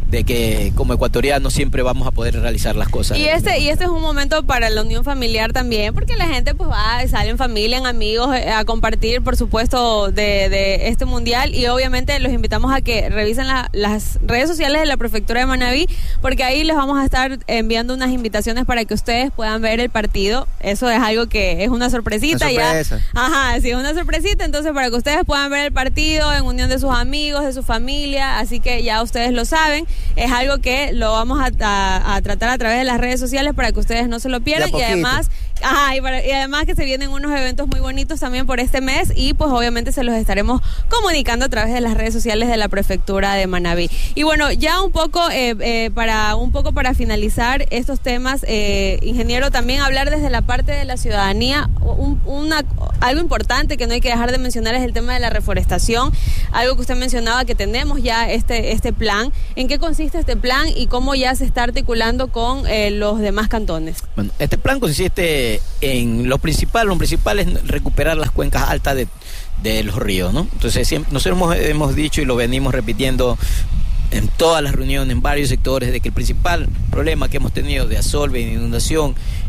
de que como ecuatorianos siempre vamos a poder realizar las cosas. Y este y este es un momento para la unión familiar también, porque la gente pues va, sale en familia, en amigos, a compartir, por supuesto, de, de este mundial, y obviamente los invitamos a que revisen la, las redes sociales de la Prefectura de Manabí, porque ahí les vamos a estar enviando unas invitaciones para que ustedes puedan ver el partido. Eso es algo que es una sorpresita. Una sorpresa. Ya. Ajá, sí, es una sorpresita, entonces para que ustedes puedan ver el partido en unión de sus amigos, de su familia, así que ya ustedes lo saben. Es algo que lo vamos a, a, a tratar a través de las redes sociales para que ustedes no se lo pierdan, y además, ajá, y, para, y además que se vienen unos eventos muy bonitos también por este mes, y pues obviamente se los estaremos comunicando a través de las redes sociales de la Prefectura de Manabí. Y bueno, ya un poco eh, eh, para un poco para finalizar estos temas, eh, ingeniero, también hablar desde la parte de la ciudadanía, un, una, algo importante que no hay que dejar de mencionar es el tema de la reforestación, algo que usted mencionaba, que tenemos ya este, este plan. ¿En qué consiste este plan y cómo ya se está articulando con eh, los demás cantones? Bueno, este plan consiste en lo principal, lo principal es recuperar las cuencas altas de, de los ríos, ¿no? Entonces siempre, nosotros hemos, hemos dicho y lo venimos repitiendo en todas las reuniones, en varios sectores, de que el principal problema que hemos tenido de asolve y de inundación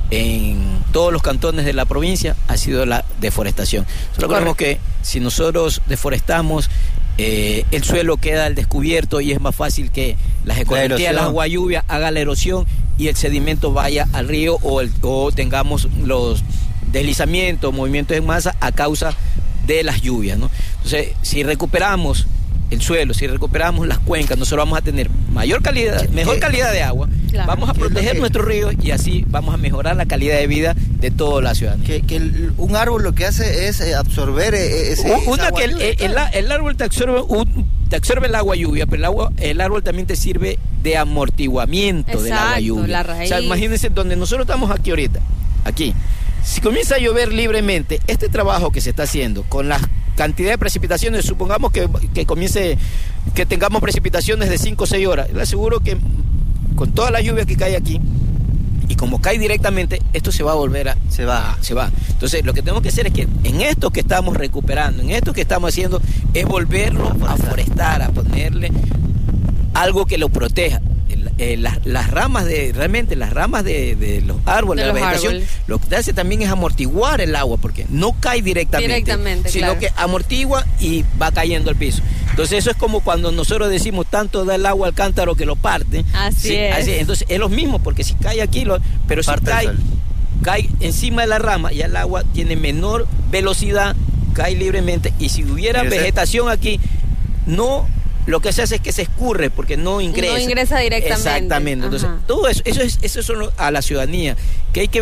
en todos los cantones de la provincia ha sido la deforestación. Nosotros creemos que si nosotros deforestamos, Eh, el suelo queda al descubierto y es más fácil que las ecorrentías, el agua lluvia haga la erosión y el sedimento vaya al río, o, el, o tengamos los deslizamientos, movimientos en masa a causa de las lluvias, ¿no? Entonces, si recuperamos el suelo, si recuperamos las cuencas, nosotros vamos a tener mayor calidad, mejor calidad de agua, claro. Vamos a proteger nuestros ríos y así vamos a mejorar la calidad de vida de toda la ciudadanía. Que, que el, un árbol lo que hace es absorber ese, una que el, lluvia, el, claro. el, el árbol te absorbe un, te absorbe el agua lluvia, pero el agua el árbol también te sirve de amortiguamiento. Exacto, del agua lluvia. La raíz. O sea, imagínense donde nosotros estamos aquí ahorita, aquí. Si comienza a llover libremente, este trabajo que se está haciendo con las cantidad de precipitaciones, supongamos que, que comience, que tengamos precipitaciones de cinco o seis horas, le aseguro que con toda la lluvia que cae aquí, y como cae directamente, esto se va a volver a... Se va. A, se va. Entonces, lo que tenemos que hacer es que en esto que estamos recuperando, en esto que estamos haciendo, es volverlo a forestar, a ponerle algo que lo proteja. Eh, las, las ramas de, realmente las ramas de, de los árboles, de, de la vegetación, árboles. Lo que hace también es amortiguar el agua, porque no cae directamente, directamente sino claro. que amortigua y va cayendo al piso. Entonces eso es como cuando nosotros decimos tanto da el agua al cántaro que lo parte. Así, ¿sí? es. Así, entonces es lo mismo, porque si cae aquí, lo, pero si cae, cae encima de la rama, ya el agua tiene menor velocidad, cae libremente, y si hubiera vegetación aquí, no... Lo que se hace es que se escurre porque no ingresa. No ingresa directamente. Exactamente. Entonces, Ajá. todo eso, eso es, eso es a la ciudadanía, que hay que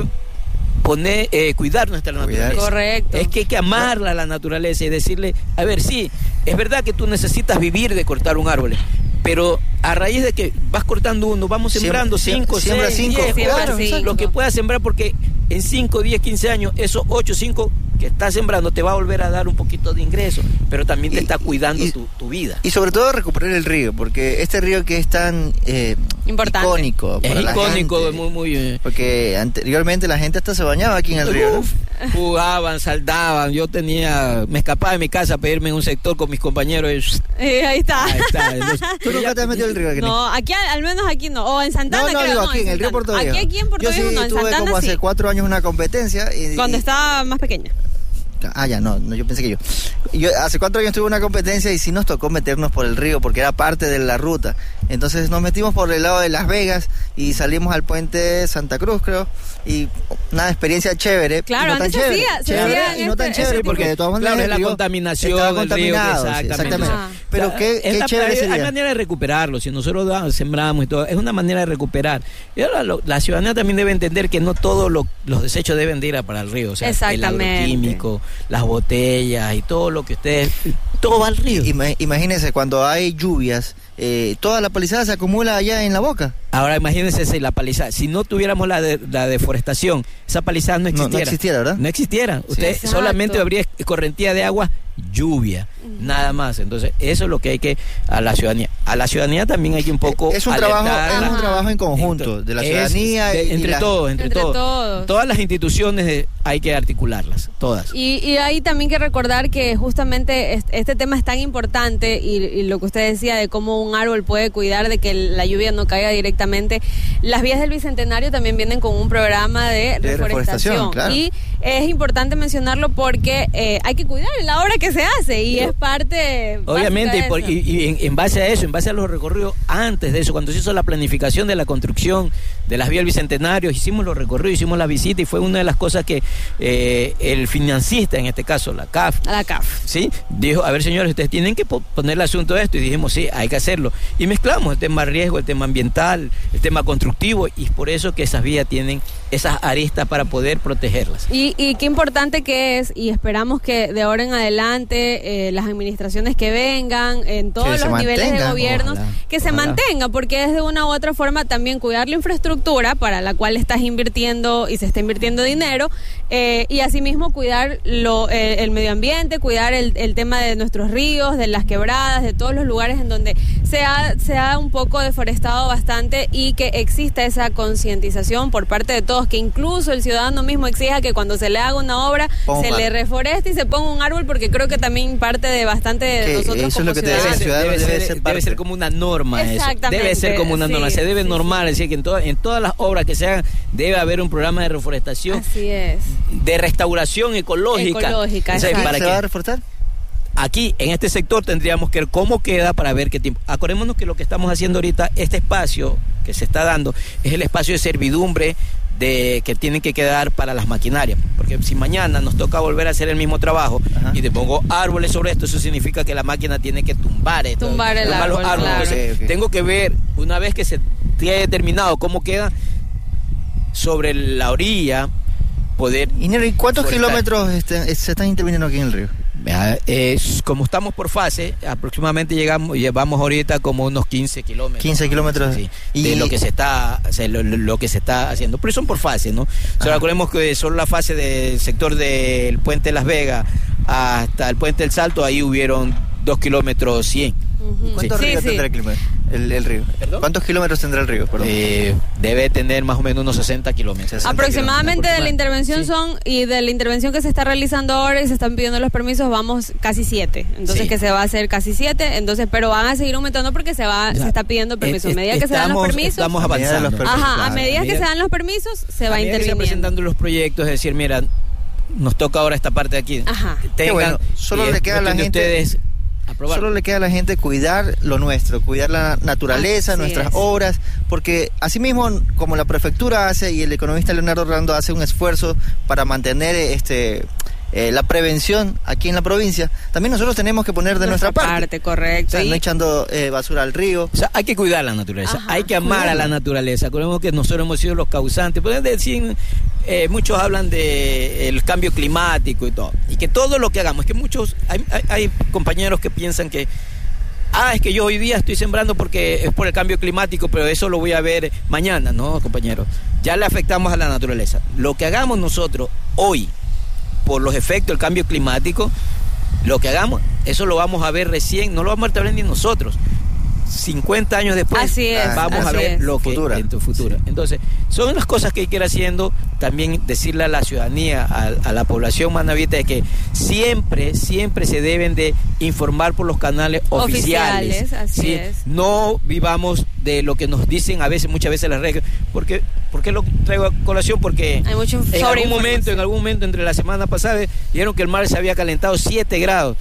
poner, eh, cuidar nuestra naturaleza. Correcto. Es que hay que amarla a la naturaleza y decirle, a ver, sí, es verdad que tú necesitas vivir de cortar un árbol, pero a raíz de que vas cortando uno, vamos sembrando cinco, siembra seis, cinco, diez, claro, cinco, lo que puedas sembrar, porque en cinco, diez, quince años, esos ocho, cinco que estás sembrando te va a volver a dar un poquito de ingreso, pero también te y, está cuidando y, tu, tu vida. Y sobre todo recuperar el río, porque este río que es tan eh, icónico. Es para icónico, la gente, muy, muy bien. Porque anteriormente la gente hasta se bañaba aquí en el río. Uf, ¿no? Jugaban, saldaban. Yo tenía, me escapaba de mi casa a pedirme en un sector con mis compañeros. Y, eh, ahí está. Ahí está. Entonces, ¿tú nunca te has metido el río? No, aquí al menos aquí no. O en Santana, no, no, creo. Digo, no, aquí en, en el río Puerto Viejo. Aquí, aquí en Puerto Viejo sí no, en tuve Santana como sí. hace cuatro años una competencia. Y, Cuando y, estaba más pequeña. Ah, ya, no, no, yo pensé que yo. Yo hace cuatro años tuve una competencia y sí nos tocó meternos por el río porque era parte de la ruta. Entonces nos metimos por el lado de Las Vegas y salimos al puente Santa Cruz, creo. Y una experiencia chévere. Claro, no tan antes chévere, se hacía, se chévere, hacía y no tan este, chévere este porque de todas maneras claro, es la río contaminación estaba del contaminado, río, sí, exactamente. exactamente. Ah. Pero O sea, qué, qué la, chévere hay, sería. hay manera de recuperarlo, si nosotros da, sembramos y todo, es una manera de recuperar. Y ahora lo, la ciudadanía también debe entender que no todos lo, los desechos deben de ir a para el río, o sea, el agroquímico, las botellas y todo lo que ustedes, todo va al río. Ima, imagínense, cuando hay lluvias, eh, toda la palizada se acumula allá en la boca. Ahora imagínense si la palizada, si no tuviéramos la, de, la deforestación, esa palizada no existiera. No, no existiera, ¿verdad? No existiera. Usted sí, solamente habría correntía de agua, lluvia, nada más. Entonces, eso es lo que hay que, a la ciudadanía. A la ciudadanía también hay que un poco Es un, trabajo, es un trabajo en conjunto de la ciudadanía. Es, de, entre la, todos, entre, entre todos. todos. Todas las instituciones de, hay que articularlas, todas. Y, y hay también que recordar que justamente este, este tema es tan importante y, y lo que usted decía de cómo un árbol puede cuidar de que la lluvia no caiga directamente. Las vías del Bicentenario también vienen con un programa de, de reforestación. reforestación claro. Y es importante mencionarlo porque eh, hay que cuidar la obra que se hace y es parte obviamente y, por, y, y en, en base a eso, en base a los recorridos antes de eso, cuando se hizo la planificación de la construcción de las vías del Bicentenario, hicimos los recorridos, hicimos la visita y fue una de las cosas que eh, el financista, en este caso la C A F, la C A F, ¿sí? Dijo, a ver señores, ustedes tienen que poner el asunto de esto, y dijimos sí, hay que hacerlo, y mezclamos el tema riesgo, el tema ambiental, el tema constructivo, y es por eso que esas vías tienen esas aristas para poder protegerlas. Y, y qué importante que es, y esperamos que de ahora en adelante eh, las administraciones que vengan, en todos los niveles de gobiernos, ojalá, que se ojalá. mantenga, porque es de una u otra forma también cuidar la infraestructura para la cual estás invirtiendo y se está invirtiendo dinero, eh, y asimismo cuidar lo, eh, el medio ambiente, cuidar el, el tema de nuestros ríos, de las quebradas, de todos los lugares en donde se ha, se ha un poco deforestado bastante, y que exista esa concientización por parte de todos, que incluso el ciudadano mismo exija que cuando se le haga una obra Ponga. se le reforeste y se ponga un árbol, porque creo que también parte de bastante de que nosotros eso como es lo que ciudadanos. Debe, debe, debe, ser, debe ser como una norma eso. Debe ser como una norma, sí, se debe sí, normar, sí. Es decir, que en, to, en todas las obras que se hagan debe haber un programa de reforestación. Así es. De restauración ecológica. Ecológica, o sea, ¿para ¿Se va a reforestar? Aquí, en este sector, tendríamos que ver cómo queda para ver qué tiempo. Acordémonos que lo que estamos haciendo ahorita, este espacio que se está dando, es el espacio de servidumbre de que tienen que quedar para las maquinarias, porque si mañana nos toca volver a hacer el mismo trabajo, ajá, y te pongo árboles sobre esto, eso significa que la máquina tiene que tumbar esto, tumbar el tumbar árbol, los árboles. Claro. Entonces, okay, okay. tengo que ver, una vez que se tiene determinado cómo queda sobre la orilla, poder... ¿Y cuántos forestar. kilómetros este, se están interviniendo aquí en el río? Eh, como estamos por fase, aproximadamente llegamos, llevamos ahorita como unos quince kilómetros. quince kilómetros. Sí, y de lo que se está, o sea, lo, lo que se está haciendo. Pero son por fase, ¿no? Solo recordemos que solo la fase del sector del puente de Las Vegas hasta el puente del Salto, ahí hubieron dos kilómetros cien. Uh-huh. ¿Cuántos sí. ríos sí, tendrá sí. El, el río? ¿Perdón? ¿Cuántos kilómetros tendrá el río? Eh, debe tener más o menos unos sesenta kilómetros. sesenta Aproximadamente kilómetros. De la intervención sí. son, y de la intervención que se está realizando ahora y se están pidiendo los permisos, vamos casi siete. Entonces sí. que se va a hacer casi siete, entonces, pero van a seguir aumentando porque se va, ya. se está pidiendo permisos. A medida que se dan los permisos, estamos avanzando. Permisos, Ajá, claro. a medida que se dan los permisos, se va interviniendo. Se van presentando los proyectos, es decir, mira, nos toca ahora esta parte de aquí. Ajá. Tengan, bueno, solo le queda a la gente ustedes aprobar. Solo le queda a la gente cuidar lo nuestro, cuidar la naturaleza, así nuestras es. obras, porque así mismo como la prefectura hace y el economista Leonardo Rando hace un esfuerzo para mantener este eh, la prevención aquí en la provincia, también nosotros tenemos que poner de nuestra, nuestra parte. parte. Correcto. O sea, y... no echando eh, basura al río. O sea, hay que cuidar la naturaleza, Ajá, hay que amar cuidarla. a la naturaleza. Acordemos que nosotros hemos sido los causantes. Pueden decir, eh, muchos hablan de el cambio climático y todo, y que todo lo que hagamos, es que muchos, hay, hay, hay compañeros que piensan que ah, es que yo hoy día estoy sembrando porque es por el cambio climático, pero eso lo voy a ver mañana. No, compañeros, ya le afectamos a la naturaleza. Lo que hagamos nosotros hoy por los efectos del cambio climático, lo que hagamos, eso lo vamos a ver recién, no lo vamos a ver ni nosotros. cincuenta años después así es, vamos así a ver es. lo que Futura. en tu futuro. Sí. Entonces, son las cosas que hay que ir haciendo, también decirle a la ciudadanía, a, a la población manavita, de que siempre, siempre se deben de informar por los canales oficiales. Oficiales, así ¿sí? es. No vivamos de lo que nos dicen a veces, muchas veces las reglas. Porque, ¿por qué lo traigo a colación? Porque hay mucho en algún momento, en algún momento entre la semana pasada, dijeron que el mar se había calentado siete grados.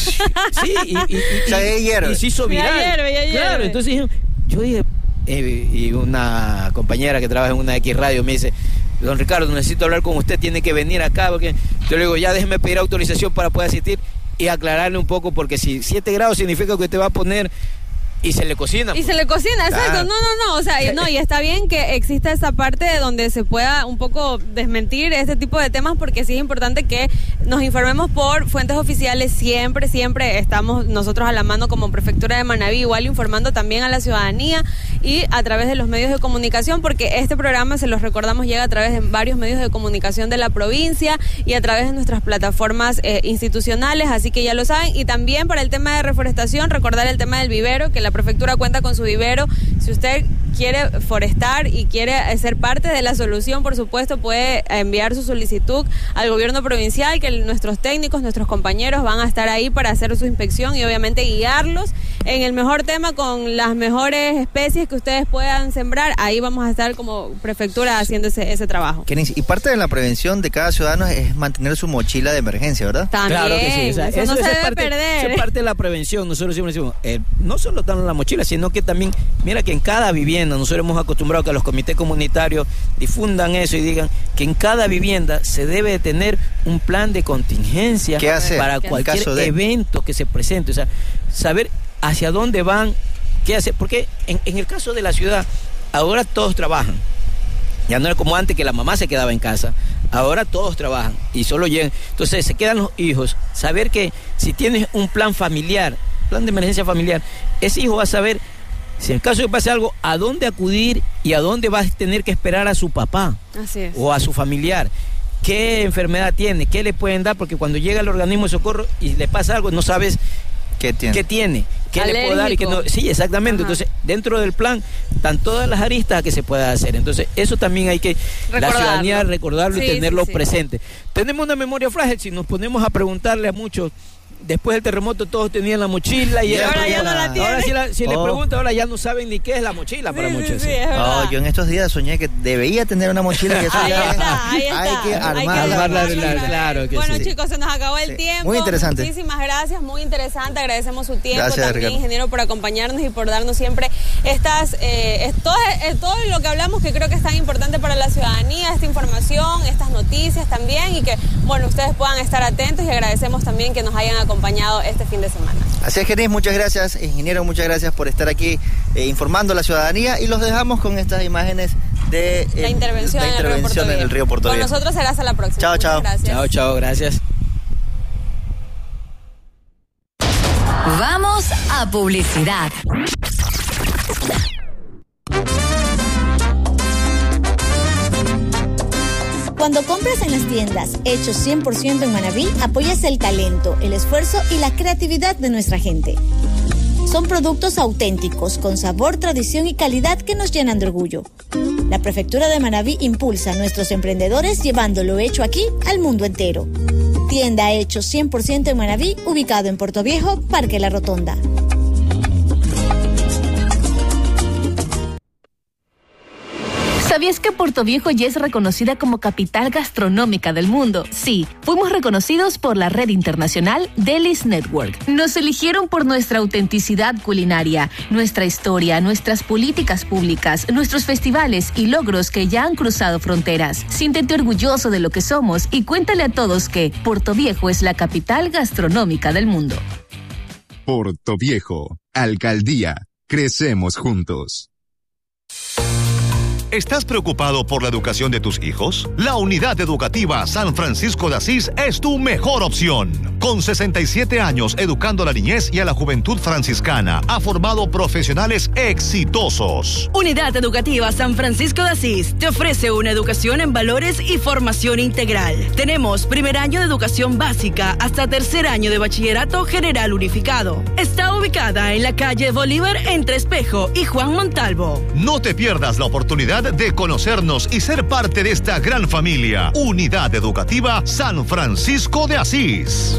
Sí, y, y, y, y, y, y se hizo viral. Ya hierve, ya hierve. Claro, entonces yo dije, eh, y una compañera que trabaja en una X radio me dice, don Ricardo, necesito hablar con usted, tiene que venir acá, porque yo le digo, ya déjeme pedir autorización para poder asistir y aclararle un poco, porque si siete grados significa que usted va a poner y se le cocina. Y pues. se le cocina, exacto. Ah. No, no, no. O sea, no, y está bien que exista esa parte donde se pueda un poco desmentir este tipo de temas, porque sí es importante que nos informemos por fuentes oficiales. Siempre, siempre estamos nosotros a la mano como Prefectura de Manabí, igual informando también a la ciudadanía y a través de los medios de comunicación, porque este programa, se los recordamos, llega a través de varios medios de comunicación de la provincia y a través de nuestras plataformas eh, institucionales, así que ya lo saben. Y también para el tema de reforestación, recordar el tema del vivero, que la Prefectura cuenta con su vivero. Si usted quiere forestar y quiere ser parte de la solución, por supuesto, puede enviar su solicitud al gobierno provincial, que nuestros técnicos, nuestros compañeros van a estar ahí para hacer su inspección y obviamente guiarlos en el mejor tema con las mejores especies que ustedes puedan sembrar. Ahí vamos a estar como Prefectura haciendo ese, ese trabajo. Y parte de la prevención de cada ciudadano es mantener su mochila de emergencia, ¿verdad? También, claro que sí. O sea, eso, eso no se es debe parte, perder. Es parte de la prevención. Nosotros siempre decimos, eh, no solo dan la mochila, sino que también, mira que en cada vivienda, nosotros hemos acostumbrado que los comités comunitarios difundan eso y digan que en cada vivienda se debe de tener un plan de contingencia para cualquier de... evento que se presente. O sea, saber hacia dónde van, qué hacer, porque en, en el caso de la ciudad, ahora todos trabajan. Ya no es como antes que la mamá se quedaba en casa. Ahora todos trabajan y solo llegan. Entonces se quedan los hijos. Saber que si tienes un plan familiar, plan de emergencia familiar, ese hijo va a saber, si en caso de que pase algo, a dónde acudir y a dónde va a tener que esperar a su papá. Así es. O a su familiar. ¿Qué enfermedad tiene? ¿Qué le pueden dar? Porque cuando llega el organismo de socorro y le pasa algo, no sabes qué tiene, qué, tiene, qué le puedo dar y qué no. Sí, exactamente. Ajá. Entonces, dentro del plan están todas las aristas que se pueda hacer. Entonces, eso también hay que, recordarlo. La ciudadanía, recordarlo sí, y tenerlo sí, sí. presente. Tenemos una memoria frágil. Si nos ponemos a preguntarle a muchos, después del terremoto todos tenían la mochila y, y ahora ya no la tienen. Ahora si, la, si oh. le pregunto, ahora ya no saben ni qué es la mochila sí, para muchos. Sí, sí, oh, yo en estos días soñé que debía tener una mochila y eso ahí ya está, ahí está. Hay que armarla. Armarla, armarla, claro que bueno, sí. chicos, se nos acabó el sí. tiempo. Muy interesante. Muchísimas gracias, muy interesante. Agradecemos su tiempo gracias, también, Ricardo. ingeniero, por acompañarnos y por darnos siempre estas, eh, es, todo, es, todo lo que hablamos que creo que es tan importante para la ciudadanía, esta información, estas noticias también, y que, bueno, ustedes puedan estar atentos, y agradecemos también que nos hayan acompañado este fin de semana. Así es, Genis, muchas gracias, ingeniero, muchas gracias por estar aquí eh, informando a la ciudadanía, y los dejamos con estas imágenes de eh, la intervención, la intervención en el río Puerto Viejo. Con nosotros será hasta la próxima. Chao, chao. Gracias. Chao, chao, gracias. Vamos a publicidad. Cuando compras en las tiendas hechos cien por ciento en Manabí, apoyas el talento, el esfuerzo y la creatividad de nuestra gente. Son productos auténticos, con sabor, tradición y calidad que nos llenan de orgullo. La Prefectura de Manabí impulsa a nuestros emprendedores llevando lo hecho aquí al mundo entero. Tienda hechos cien por ciento en Manabí, ubicado en Puerto Viejo, Parque La Rotonda. ¿Sabías que Puerto Viejo ya es reconocida como capital gastronómica del mundo? Sí, fuimos reconocidos por la red internacional Delis Network. Nos eligieron por nuestra autenticidad culinaria, nuestra historia, nuestras políticas públicas, nuestros festivales y logros que ya han cruzado fronteras. Siéntete orgulloso de lo que somos y cuéntale a todos que Puerto Viejo es la capital gastronómica del mundo. Puerto Viejo, Alcaldía, crecemos juntos. ¿Estás preocupado por la educación de tus hijos? La Unidad Educativa San Francisco de Asís es tu mejor opción. Con sesenta y siete años educando a la niñez y a la juventud franciscana, ha formado profesionales exitosos. Unidad Educativa San Francisco de Asís te ofrece una educación en valores y formación integral. Tenemos primer año de educación básica hasta tercer año de bachillerato general unificado. Está ubicada en la calle Bolívar entre Espejo y Juan Montalvo. No te pierdas la oportunidad de conocernos y ser parte de esta gran familia. Unidad Educativa San Francisco de Asís.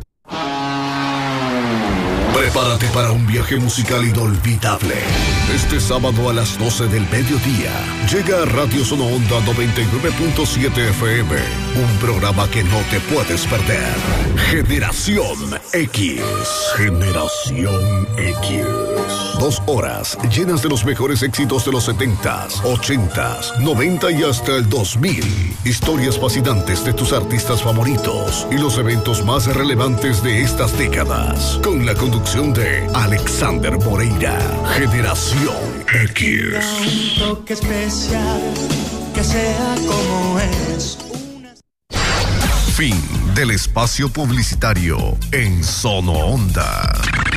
Prepárate para un viaje musical inolvidable. Este sábado a las doce del mediodía llega a Radio Zona Onda noventa y nueve punto siete F M, un programa que no te puedes perder. Generación X. Generación X. Dos horas llenas de los mejores éxitos de los setentas, ochentas, noventa y hasta el dos mil. Historias fascinantes de tus artistas favoritos y los eventos más relevantes de estas décadas. Con la conducción de Alexander Moreira. Generación X. Un toque especial que sea como es. Fin del espacio publicitario en Sono Onda.